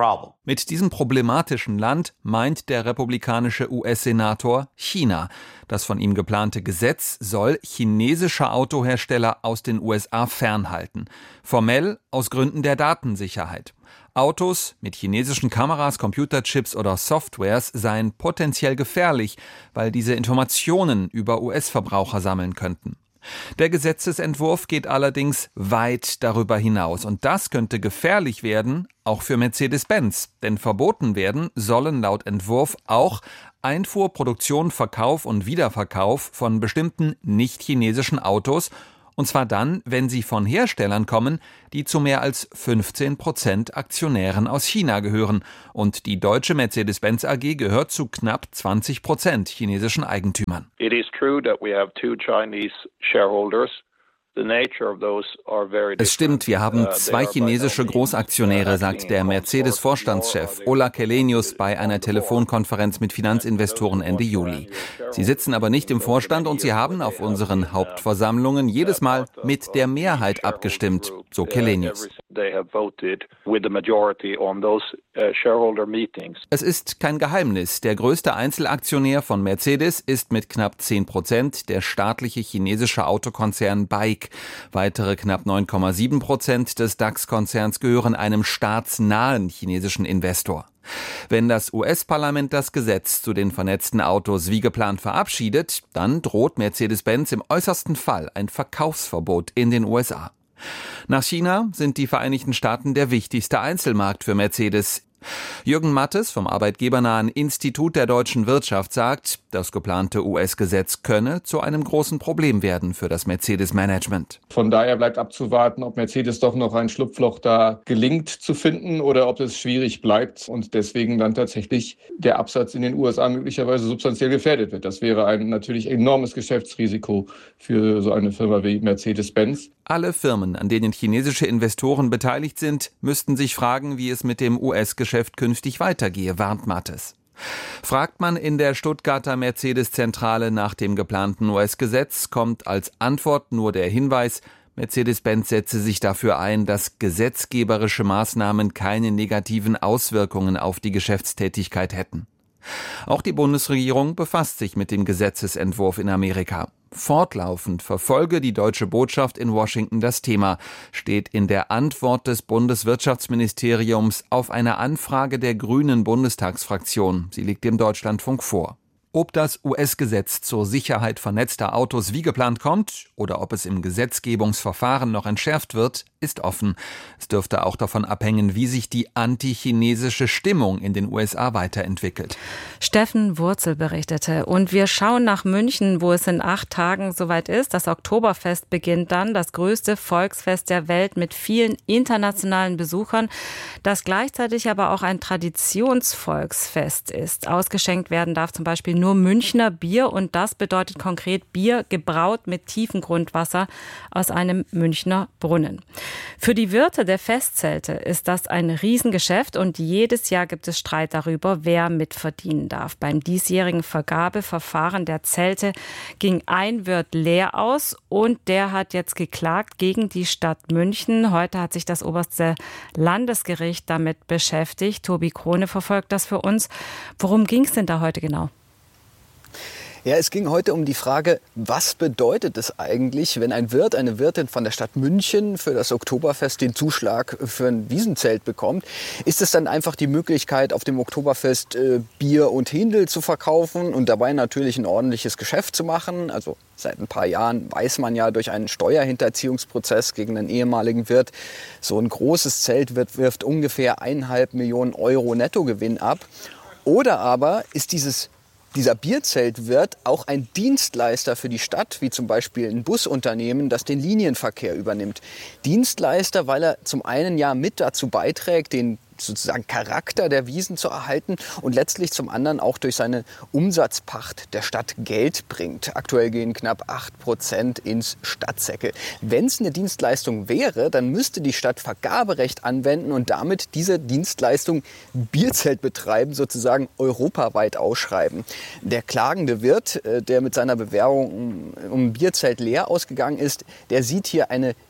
Mit diesem problematischen Land meint der republikanische U S-Senator China. Das von ihm geplante Gesetz soll chinesische Autohersteller aus den U S A fernhalten. Formell aus Gründen der Datensicherheit. Autos mit chinesischen Kameras, Computerchips oder Softwares seien potenziell gefährlich, weil diese Informationen über U S-Verbraucher sammeln könnten. Der Gesetzesentwurf geht allerdings weit darüber hinaus und das könnte gefährlich werden, auch für Mercedes-Benz, denn verboten werden sollen laut Entwurf auch Einfuhr, Produktion, Verkauf und Wiederverkauf von bestimmten nicht-chinesischen Autos, und zwar dann, wenn sie von Herstellern kommen, die zu mehr als fünfzehn Prozent Aktionären aus China gehören. Und die deutsche Mercedes-Benz A G gehört zu knapp zwanzig Prozent chinesischen Eigentümern. It is true that we have two Chinese shareholders. Es stimmt, wir haben zwei chinesische Großaktionäre, sagt der Mercedes-Vorstandschef Ola Källenius bei einer Telefonkonferenz mit Finanzinvestoren Ende Juli. Sie sitzen aber nicht im Vorstand und sie haben auf unseren Hauptversammlungen jedes Mal mit der Mehrheit abgestimmt, so Källenius. Es ist kein Geheimnis, der größte Einzelaktionär von Mercedes ist mit knapp zehn Prozent der staatliche chinesische Autokonzern B A I C. Weitere knapp neun Komma sieben Prozent des DAX-Konzerns gehören einem staatsnahen chinesischen Investor. Wenn das U S-Parlament das Gesetz zu den vernetzten Autos wie geplant verabschiedet, dann droht Mercedes-Benz im äußersten Fall ein Verkaufsverbot in den U S A. Nach China sind die Vereinigten Staaten der wichtigste Einzelmarkt für Mercedes. Jürgen Mattes vom arbeitgebernahen Institut der deutschen Wirtschaft sagt, das geplante U S-Gesetz könne zu einem großen Problem werden für das Mercedes-Management. Von daher bleibt abzuwarten, ob Mercedes doch noch ein Schlupfloch da gelingt zu finden oder ob es schwierig bleibt und deswegen dann tatsächlich der Absatz in den U S A möglicherweise substanziell gefährdet wird. Das wäre ein natürlich enormes Geschäftsrisiko für so eine Firma wie Mercedes-Benz. Alle Firmen, an denen chinesische Investoren beteiligt sind, müssten sich fragen, wie es mit dem U S-Geschäft künftig weitergehe, warnt Mattes. Fragt man in der Stuttgarter Mercedes-Zentrale nach dem geplanten U S-Gesetz, kommt als Antwort nur der Hinweis, Mercedes-Benz setze sich dafür ein, dass gesetzgeberische Maßnahmen keine negativen Auswirkungen auf die Geschäftstätigkeit hätten. Auch die Bundesregierung befasst sich mit dem Gesetzesentwurf in Amerika. Fortlaufend verfolge die deutsche Botschaft in Washington das Thema, steht in der Antwort des Bundeswirtschaftsministeriums auf eine Anfrage der Grünen Bundestagsfraktion. Sie liegt dem Deutschlandfunk vor. Ob das U S-Gesetz zur Sicherheit vernetzter Autos wie geplant kommt oder ob es im Gesetzgebungsverfahren noch entschärft wird, ist offen. Es dürfte auch davon abhängen, wie sich die antichinesische Stimmung in den U S A weiterentwickelt. Steffen Wurzel berichtete. Und wir schauen nach München, wo es in acht Tagen soweit ist. Das Oktoberfest beginnt dann, das größte Volksfest der Welt mit vielen internationalen Besuchern, das gleichzeitig aber auch ein Traditionsvolksfest ist. Ausgeschenkt werden darf zum Beispiel nur Münchner Bier und das bedeutet konkret Bier gebraut mit tiefem Grundwasser aus einem Münchner Brunnen. Für die Wirte der Festzelte ist das ein Riesengeschäft und jedes Jahr gibt es Streit darüber, wer mitverdienen darf. Beim diesjährigen Vergabeverfahren der Zelte ging ein Wirt leer aus und der hat jetzt geklagt gegen die Stadt München. Heute hat sich das oberste Landesgericht damit beschäftigt. Tobi Krone verfolgt das für uns. Worum ging es denn da heute genau? Ja, es ging heute um die Frage, was bedeutet es eigentlich, wenn ein Wirt, eine Wirtin von der Stadt München für das Oktoberfest den Zuschlag für ein Wiesenzelt bekommt? Ist es dann einfach die Möglichkeit, auf dem Oktoberfest äh, Bier und Händel zu verkaufen und dabei natürlich ein ordentliches Geschäft zu machen? Also seit ein paar Jahren weiß man ja durch einen Steuerhinterziehungsprozess gegen einen ehemaligen Wirt, so ein großes Zelt wird, wirft ungefähr eineinhalb Millionen Euro Nettogewinn ab. Oder aber ist dieses Dieser Bierzeltwirt auch ein Dienstleister für die Stadt, wie zum Beispiel ein Busunternehmen, das den Linienverkehr übernimmt. Dienstleister, weil er zum einen ja mit dazu beiträgt, den sozusagen Charakter der Wiesn zu erhalten und letztlich zum anderen auch durch seine Umsatzpacht der Stadt Geld bringt. Aktuell gehen knapp acht Prozent ins Stadtsäckel. Wenn es eine Dienstleistung wäre, dann müsste die Stadt Vergaberecht anwenden und damit diese Dienstleistung Bierzeltbetreiben sozusagen europaweit ausschreiben. Der klagende Wirt, der mit seiner Bewerbung um ein Bierzelt leer ausgegangen ist, der sieht hier eine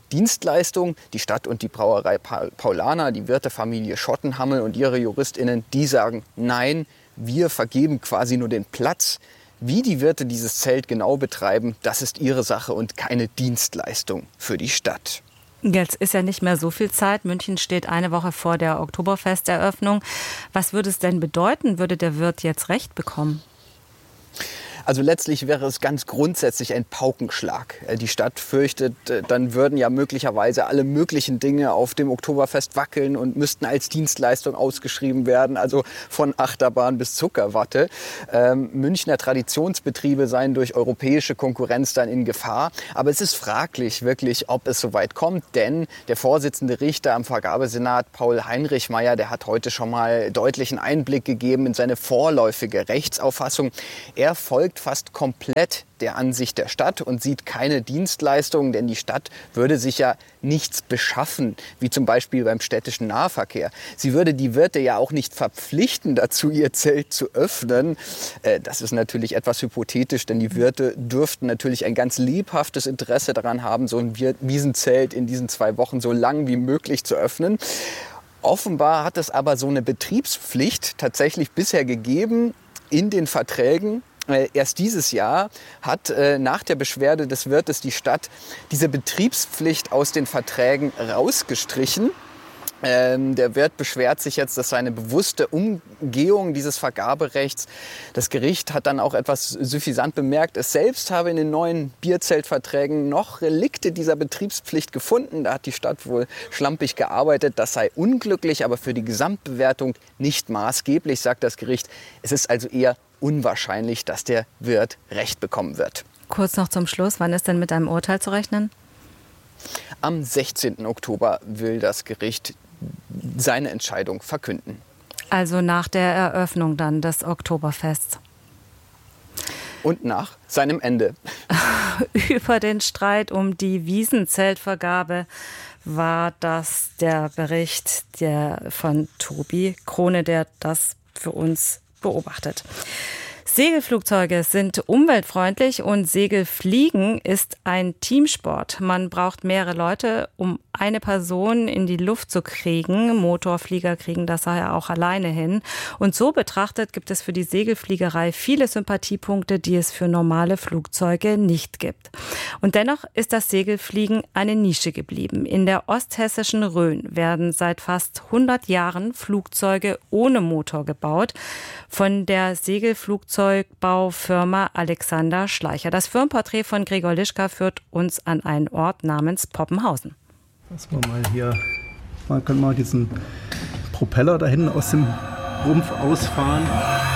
Dienstleistung. Die Stadt und die Brauerei Paulaner, die Wirtefamilie Schottenhammel und ihre JuristInnen, die sagen, nein, wir vergeben quasi nur den Platz. Wie die Wirte dieses Zelt genau betreiben, das ist ihre Sache und keine Dienstleistung für die Stadt. Jetzt ist ja nicht mehr so viel Zeit. München steht eine Woche vor der Oktoberfesteröffnung. Was würde es denn bedeuten, würde der Wirt jetzt Recht bekommen? Also letztlich wäre es ganz grundsätzlich ein Paukenschlag. Die Stadt fürchtet, dann würden ja möglicherweise alle möglichen Dinge auf dem Oktoberfest wackeln und müssten als Dienstleistung ausgeschrieben werden, also von Achterbahn bis Zuckerwatte. Ähm, Münchner Traditionsbetriebe seien durch europäische Konkurrenz dann in Gefahr. Aber es ist fraglich wirklich, ob es so weit kommt, denn der Vorsitzende Richter am Vergabesenat, Paul Heinrichmeier, der hat heute schon mal deutlichen Einblick gegeben in seine vorläufige Rechtsauffassung. Er folgt fast komplett der Ansicht der Stadt und sieht keine Dienstleistungen, denn die Stadt würde sich ja nichts beschaffen, wie zum Beispiel beim städtischen Nahverkehr. Sie würde die Wirte ja auch nicht verpflichten dazu, ihr Zelt zu öffnen. Das ist natürlich etwas hypothetisch, denn die Wirte dürften natürlich ein ganz lebhaftes Interesse daran haben, so ein Wiesenzelt in diesen zwei Wochen so lang wie möglich zu öffnen. Offenbar hat es aber so eine Betriebspflicht tatsächlich bisher gegeben in den Verträgen. Erst dieses Jahr hat äh, nach der Beschwerde des Wirtes die Stadt diese Betriebspflicht aus den Verträgen rausgestrichen. Ähm, der Wirt beschwert sich jetzt, dass seine bewusste Umgehung dieses Vergaberechts, das Gericht hat dann auch etwas suffisant bemerkt, es selbst habe in den neuen Bierzeltverträgen noch Relikte dieser Betriebspflicht gefunden. Da hat die Stadt wohl schlampig gearbeitet. Das sei unglücklich, aber für die Gesamtbewertung nicht maßgeblich, sagt das Gericht. Es ist also eher unwahrscheinlich, dass der Wirt Recht bekommen wird. Kurz noch zum Schluss, wann ist denn mit einem Urteil zu rechnen? Am sechzehnten Oktober will das Gericht seine Entscheidung verkünden. Also nach der Eröffnung dann des Oktoberfests. Und nach seinem Ende. Über den Streit um die Wiesenzeltvergabe war das der Bericht der von Tobi Krone, der das für uns beobachtet. Segelflugzeuge sind umweltfreundlich und Segelfliegen ist ein Teamsport. Man braucht mehrere Leute, um eine Person in die Luft zu kriegen. Motorflieger kriegen das ja auch alleine hin. Und so betrachtet gibt es für die Segelfliegerei viele Sympathiepunkte, die es für normale Flugzeuge nicht gibt. Und dennoch ist das Segelfliegen eine Nische geblieben. In der osthessischen Rhön werden seit fast hundert Jahren Flugzeuge ohne Motor gebaut. Von der Segelflugzeugbaufirma Alexander Schleicher. Das Firmenporträt von Gregor Lischka führt uns an einen Ort namens Poppenhausen. Lass mal mal hier, man kann mal diesen Propeller da hinten aus dem Rumpf ausfahren.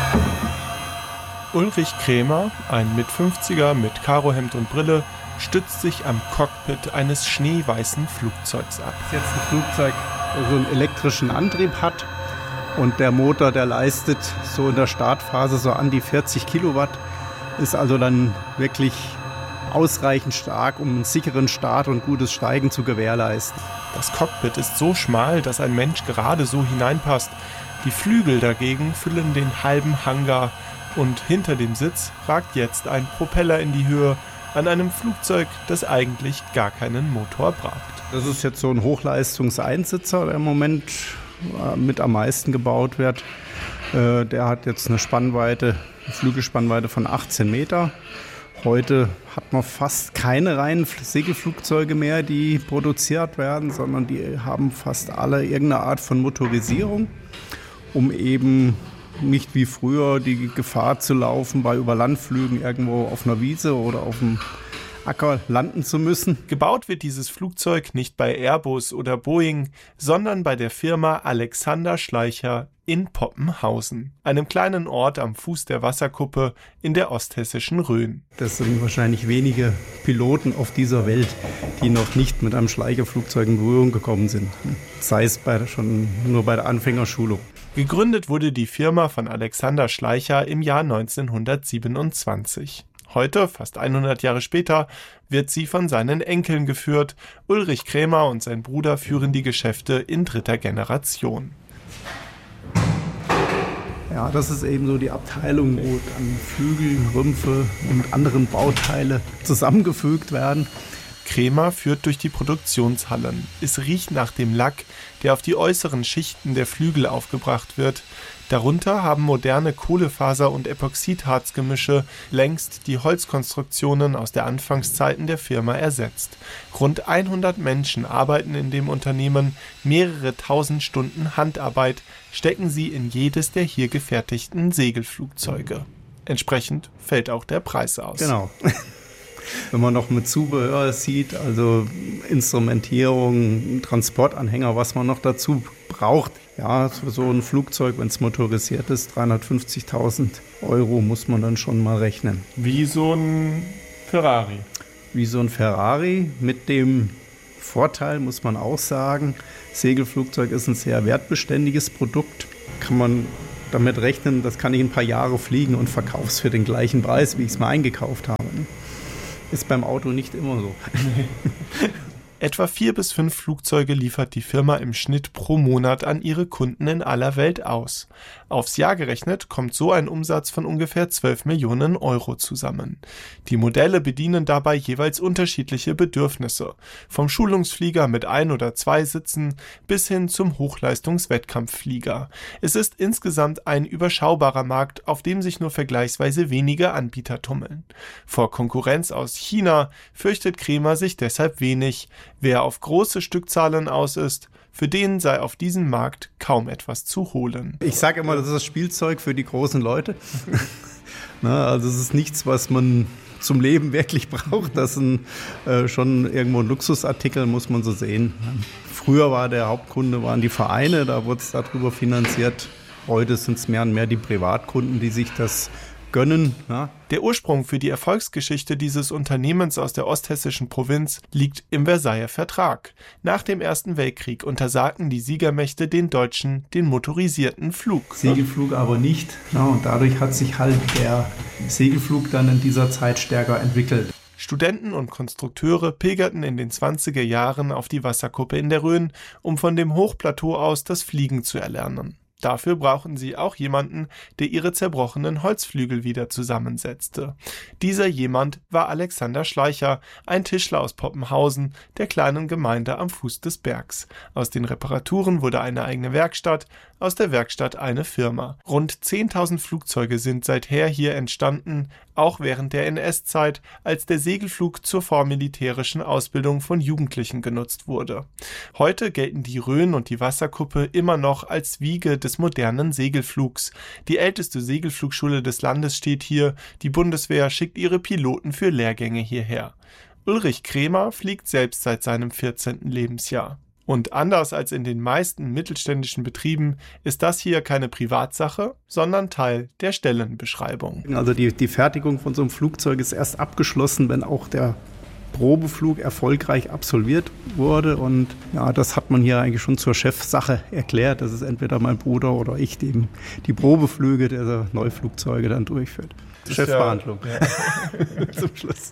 Ulrich Krämer, ein Mit-fünfziger mit Karohemd und Brille, stützt sich am Cockpit eines schneeweißen Flugzeugs ab. Das ist jetzt ein Flugzeug, das so einen elektrischen Antrieb hat. Und der Motor, der leistet so in der Startphase so an die vierzig Kilowatt, ist also dann wirklich ausreichend stark, um einen sicheren Start und gutes Steigen zu gewährleisten. Das Cockpit ist so schmal, dass ein Mensch gerade so hineinpasst. Die Flügel dagegen füllen den halben Hangar und hinter dem Sitz ragt jetzt ein Propeller in die Höhe an einem Flugzeug, das eigentlich gar keinen Motor braucht. Das ist jetzt so ein Hochleistungseinsitzer, der im Moment mit am meisten gebaut wird. Der hat jetzt eine Spannweite, eine Flügelspannweite von achtzehn Meter. Heute hat man fast keine reinen Segelflugzeuge mehr, die produziert werden, sondern die haben fast alle irgendeine Art von Motorisierung, um eben nicht wie früher die Gefahr zu laufen, bei Überlandflügen irgendwo auf einer Wiese oder auf dem Acker landen zu müssen. Gebaut wird dieses Flugzeug nicht bei Airbus oder Boeing, sondern bei der Firma Alexander Schleicher in Poppenhausen, einem kleinen Ort am Fuß der Wasserkuppe in der osthessischen Rhön. Das sind wahrscheinlich wenige Piloten auf dieser Welt, die noch nicht mit einem Schleicherflugzeug in Berührung gekommen sind, sei es bei, schon nur bei der Anfängerschulung. Gegründet wurde die Firma von Alexander Schleicher im Jahr neunzehnhundertsiebenundzwanzig. Heute, fast hundert Jahre später, wird sie von seinen Enkeln geführt. Ulrich Krämer und sein Bruder führen die Geschäfte in dritter Generation. Ja, das ist eben so die Abteilung, wo dann Flügel, Rümpfe und anderen Bauteile zusammengefügt werden. Krämer führt durch die Produktionshallen. Es riecht nach dem Lack, der auf die äußeren Schichten der Flügel aufgebracht wird. Darunter haben moderne Kohlefaser- und Epoxidharzgemische längst die Holzkonstruktionen aus der Anfangszeiten der Firma ersetzt. Rund hundert Menschen arbeiten in dem Unternehmen, mehrere tausend Stunden Handarbeit stecken sie in jedes der hier gefertigten Segelflugzeuge. Entsprechend fällt auch der Preis aus. Genau. Wenn man noch mit Zubehör sieht, also Instrumentierung, Transportanhänger, was man noch dazu braucht. Ja, für so ein Flugzeug, wenn es motorisiert ist, dreihundertfünfzigtausend Euro muss man dann schon mal rechnen. Wie so ein Ferrari. Wie so ein Ferrari mit dem Vorteil, muss man auch sagen, Segelflugzeug ist ein sehr wertbeständiges Produkt. Kann man damit rechnen, das kann ich ein paar Jahre fliegen und verkaufe es für den gleichen Preis, wie ich es mal eingekauft habe. Ist beim Auto nicht immer so. Etwa vier bis fünf Flugzeuge liefert die Firma im Schnitt pro Monat an ihre Kunden in aller Welt aus. Aufs Jahr gerechnet kommt so ein Umsatz von ungefähr zwölf Millionen Euro zusammen. Die Modelle bedienen dabei jeweils unterschiedliche Bedürfnisse, vom Schulungsflieger mit ein oder zwei Sitzen bis hin zum Hochleistungs-Wettkampfflieger. Es ist insgesamt ein überschaubarer Markt, auf dem sich nur vergleichsweise wenige Anbieter tummeln. Vor Konkurrenz aus China fürchtet Krämer sich deshalb wenig. Wer auf große Stückzahlen aus ist, für den sei auf diesem Markt kaum etwas zu holen. Ich sage immer, das ist das Spielzeug für die großen Leute. Na, also es ist nichts, was man zum Leben wirklich braucht. Das ist ein, äh, schon irgendwo ein Luxusartikel, muss man so sehen. Früher war der Hauptkunde, waren die Vereine, da wurde es darüber finanziert. Heute sind es mehr und mehr die Privatkunden, die sich das gönnen. Ja. Der Ursprung für die Erfolgsgeschichte dieses Unternehmens aus der osthessischen Provinz liegt im Versailler Vertrag. Nach dem Ersten Weltkrieg untersagten die Siegermächte den Deutschen den motorisierten Flug. Segelflug aber nicht. Ja, und dadurch hat sich halt der Segelflug dann in dieser Zeit stärker entwickelt. Studenten und Konstrukteure pilgerten in den zwanziger Jahren auf die Wasserkuppe in der Rhön, um von dem Hochplateau aus das Fliegen zu erlernen. Dafür brauchen sie auch jemanden, der ihre zerbrochenen Holzflügel wieder zusammensetzte. Dieser jemand war Alexander Schleicher, ein Tischler aus Poppenhausen, der kleinen Gemeinde am Fuß des Bergs. Aus den Reparaturen wurde eine eigene Werkstatt, aus der Werkstatt eine Firma. Rund zehntausend Flugzeuge sind seither hier entstanden, auch während der N S-Zeit, als der Segelflug zur vormilitärischen Ausbildung von Jugendlichen genutzt wurde. Heute gelten die Rhön und die Wasserkuppe immer noch als Wiege des modernen Segelflugs. Die älteste Segelflugschule des Landes steht hier, die Bundeswehr schickt ihre Piloten für Lehrgänge hierher. Ulrich Krämer fliegt selbst seit seinem vierzehnten Lebensjahr. Und anders als in den meisten mittelständischen Betrieben ist das hier keine Privatsache, sondern Teil der Stellenbeschreibung. Also die, die Fertigung von so einem Flugzeug ist erst abgeschlossen, wenn auch der Probeflug erfolgreich absolviert wurde. Und ja, das hat man hier eigentlich schon zur Chefsache erklärt. Das ist entweder mein Bruder oder ich, die die Probeflüge der Neuflugzeuge dann durchführt. Chefverhandlung. Ja, ja. Zum Schluss.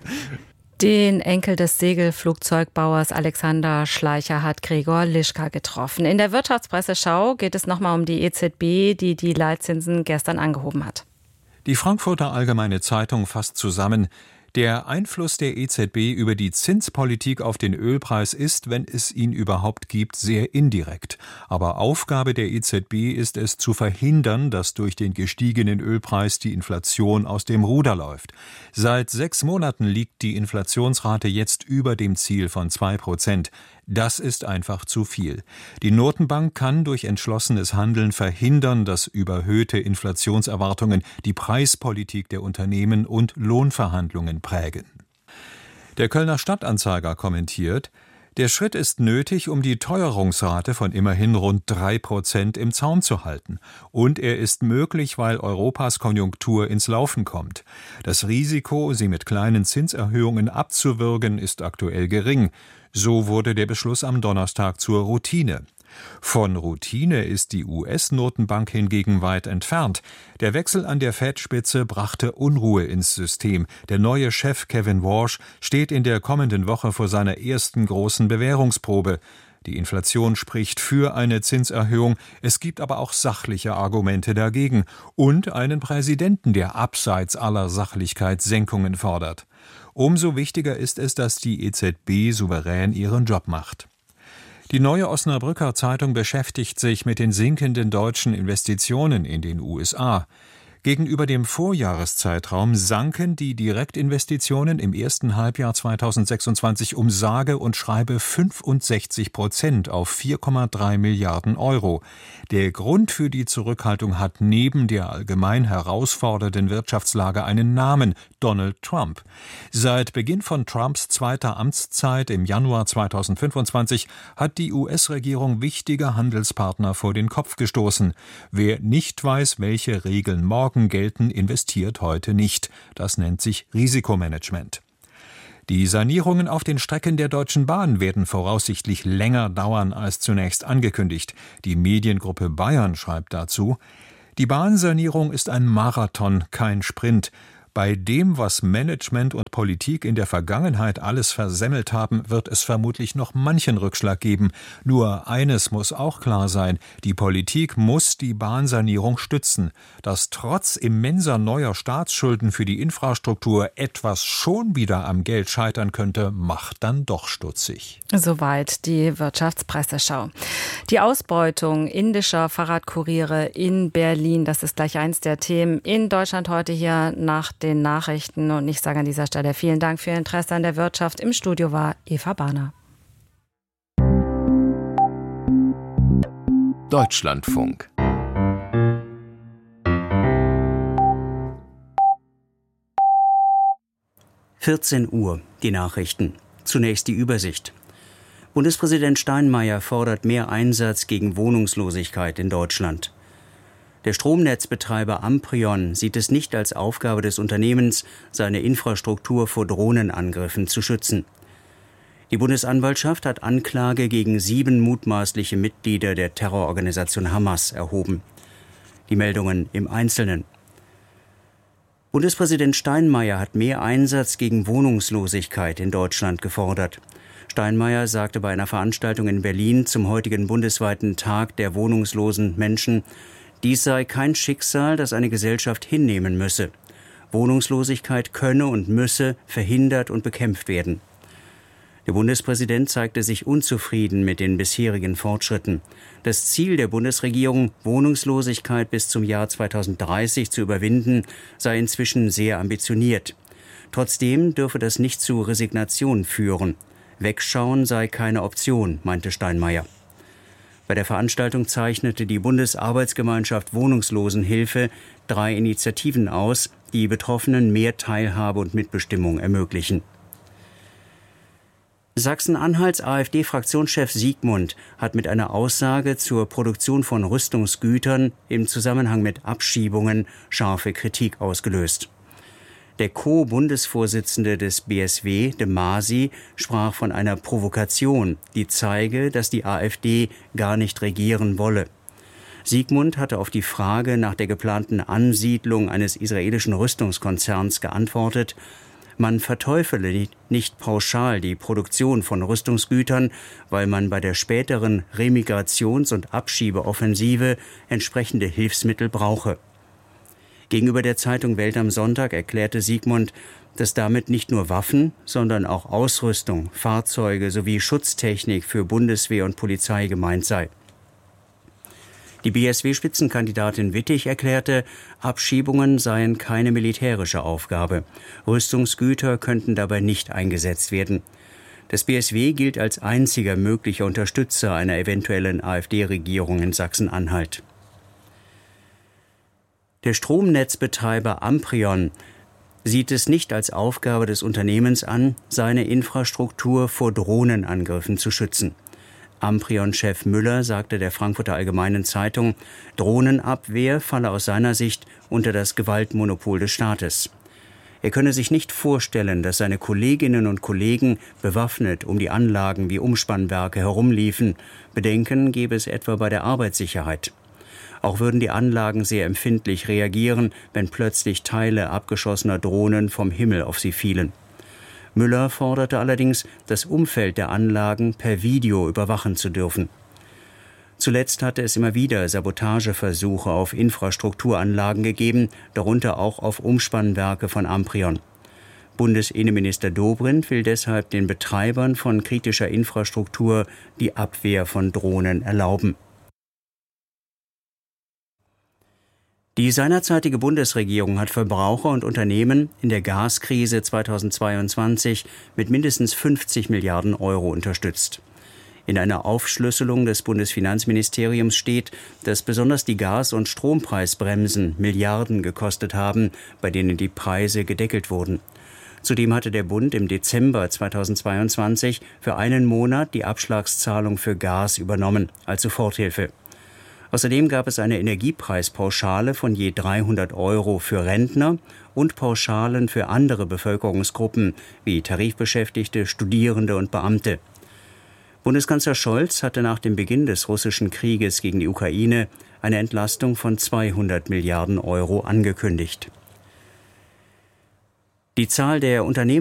Den Enkel des Segelflugzeugbauers Alexander Schleicher hat Gregor Lischka getroffen. In der Wirtschaftspresseschau geht es nochmal um die E Z B, die die Leitzinsen gestern angehoben hat. Die Frankfurter Allgemeine Zeitung fasst zusammen: Der Einfluss der E Z B über die Zinspolitik auf den Ölpreis ist, wenn es ihn überhaupt gibt, sehr indirekt. Aber Aufgabe der E Z B ist es, zu verhindern, dass durch den gestiegenen Ölpreis die Inflation aus dem Ruder läuft. Seit sechs Monaten liegt die Inflationsrate jetzt über dem Ziel von zwei Prozent. Das ist einfach zu viel. Die Notenbank kann durch entschlossenes Handeln verhindern, dass überhöhte Inflationserwartungen die Preispolitik der Unternehmen und Lohnverhandlungen prägen. Der Kölner Stadtanzeiger kommentiert: Der Schritt ist nötig, um die Teuerungsrate von immerhin rund drei Prozent im Zaum zu halten. Und er ist möglich, weil Europas Konjunktur ins Laufen kommt. Das Risiko, sie mit kleinen Zinserhöhungen abzuwürgen, ist aktuell gering. So wurde der Beschluss am Donnerstag zur Routine. Von Routine ist die U S-Notenbank hingegen weit entfernt. Der Wechsel an der Fed-Spitze brachte Unruhe ins System. Der neue Chef Kevin Warsh steht in der kommenden Woche vor seiner ersten großen Bewährungsprobe. Die Inflation spricht für eine Zinserhöhung, es gibt aber auch sachliche Argumente dagegen und einen Präsidenten, der abseits aller Sachlichkeit Senkungen fordert. Umso wichtiger ist es, dass die E Z B souverän ihren Job macht. Die Neue Osnabrücker Zeitung beschäftigt sich mit den sinkenden deutschen Investitionen in den U S A. Gegenüber dem Vorjahreszeitraum sanken die Direktinvestitionen im ersten Halbjahr zweitausendsechsundzwanzig um sage und schreibe fünfundsechzig Prozent auf vier Komma drei Milliarden Euro. Der Grund für die Zurückhaltung hat neben der allgemein herausfordernden Wirtschaftslage einen Namen: Donald Trump. Seit Beginn von Trumps zweiter Amtszeit im Januar zweitausendfünfundzwanzig hat die U S-Regierung wichtige Handelspartner vor den Kopf gestoßen. Wer nicht weiß, welche Regeln morgen gelten, investiert heute nicht. Das nennt sich Risikomanagement. Die Sanierungen auf den Strecken der Deutschen Bahn werden voraussichtlich länger dauern als zunächst angekündigt. Die Mediengruppe Bayern schreibt dazu: Die Bahnsanierung ist ein Marathon, kein Sprint. Bei dem, was Management und Politik in der Vergangenheit alles versemmelt haben, wird es vermutlich noch manchen Rückschlag geben. Nur eines muss auch klar sein: Die Politik muss die Bahnsanierung stützen. Dass trotz immenser neuer Staatsschulden für die Infrastruktur etwas schon wieder am Geld scheitern könnte, macht dann doch stutzig. Soweit die Wirtschaftspresseschau. Die Ausbeutung indischer Fahrradkuriere in Berlin, das ist gleich eins der Themen in Deutschland heute hier nach den Nachrichten. Und ich sage an dieser Stelle vielen Dank für Ihr Interesse an der Wirtschaft. Im Studio war Eva Bahner. Deutschlandfunk. vierzehn Uhr, die Nachrichten. Zunächst die Übersicht. Bundespräsident Steinmeier fordert mehr Einsatz gegen Wohnungslosigkeit in Deutschland. Der Stromnetzbetreiber Amprion sieht es nicht als Aufgabe des Unternehmens, seine Infrastruktur vor Drohnenangriffen zu schützen. Die Bundesanwaltschaft hat Anklage gegen sieben mutmaßliche Mitglieder der Terrororganisation Hamas erhoben. Die Meldungen im Einzelnen. Bundespräsident Steinmeier hat mehr Einsatz gegen Wohnungslosigkeit in Deutschland gefordert. Steinmeier sagte bei einer Veranstaltung in Berlin zum heutigen bundesweiten Tag der wohnungslosen Menschen, dies sei kein Schicksal, das eine Gesellschaft hinnehmen müsse. Wohnungslosigkeit könne und müsse verhindert und bekämpft werden. Der Bundespräsident zeigte sich unzufrieden mit den bisherigen Fortschritten. Das Ziel der Bundesregierung, Wohnungslosigkeit bis zum Jahr zweitausenddreißig zu überwinden, sei inzwischen sehr ambitioniert. Trotzdem dürfe das nicht zu Resignation führen. Wegschauen sei keine Option, meinte Steinmeier. Bei der Veranstaltung zeichnete die Bundesarbeitsgemeinschaft Wohnungslosenhilfe drei Initiativen aus, die Betroffenen mehr Teilhabe und Mitbestimmung ermöglichen. Sachsen-Anhalts AfD-Fraktionschef Siegmund hat mit einer Aussage zur Produktion von Rüstungsgütern im Zusammenhang mit Abschiebungen scharfe Kritik ausgelöst. Der Co-Bundesvorsitzende des B S W, de Masi, sprach von einer Provokation, die zeige, dass die AfD gar nicht regieren wolle. Siegmund hatte auf die Frage nach der geplanten Ansiedlung eines israelischen Rüstungskonzerns geantwortet, man verteufele nicht pauschal die Produktion von Rüstungsgütern, weil man bei der späteren Remigrations- und Abschiebeoffensive entsprechende Hilfsmittel brauche. Gegenüber der Zeitung Welt am Sonntag erklärte Siegmund, dass damit nicht nur Waffen, sondern auch Ausrüstung, Fahrzeuge sowie Schutztechnik für Bundeswehr und Polizei gemeint sei. Die B S W-Spitzenkandidatin Wittig erklärte, Abschiebungen seien keine militärische Aufgabe. Rüstungsgüter könnten dabei nicht eingesetzt werden. Das B S W gilt als einziger möglicher Unterstützer einer eventuellen AfD-Regierung in Sachsen-Anhalt. Der Stromnetzbetreiber Amprion sieht es nicht als Aufgabe des Unternehmens an, seine Infrastruktur vor Drohnenangriffen zu schützen. Amprion-Chef Müller sagte der Frankfurter Allgemeinen Zeitung, Drohnenabwehr falle aus seiner Sicht unter das Gewaltmonopol des Staates. Er könne sich nicht vorstellen, dass seine Kolleginnen und Kollegen bewaffnet um die Anlagen wie Umspannwerke herumliefen. Bedenken gebe es etwa bei der Arbeitssicherheit. Auch würden die Anlagen sehr empfindlich reagieren, wenn plötzlich Teile abgeschossener Drohnen vom Himmel auf sie fielen. Müller forderte allerdings, das Umfeld der Anlagen per Video überwachen zu dürfen. Zuletzt hatte es immer wieder Sabotageversuche auf Infrastrukturanlagen gegeben, darunter auch auf Umspannwerke von Amprion. Bundesinnenminister Dobrindt will deshalb den Betreibern von kritischer Infrastruktur die Abwehr von Drohnen erlauben. Die seinerzeitige Bundesregierung hat Verbraucher und Unternehmen in der Gaskrise zweitausendzweiundzwanzig mit mindestens fünfzig Milliarden Euro unterstützt. In einer Aufschlüsselung des Bundesfinanzministeriums steht, dass besonders die Gas- und Strompreisbremsen Milliarden gekostet haben, bei denen die Preise gedeckelt wurden. Zudem hatte der Bund im Dezember zweitausendzweiundzwanzig für einen Monat die Abschlagszahlung für Gas übernommen, als Soforthilfe. Außerdem gab es eine Energiepreispauschale von je dreihundert Euro für Rentner und Pauschalen für andere Bevölkerungsgruppen wie Tarifbeschäftigte, Studierende und Beamte. Bundeskanzler Scholz hatte nach dem Beginn des russischen Krieges gegen die Ukraine eine Entlastung von zweihundert Milliarden Euro angekündigt. Die Zahl der Unternehmen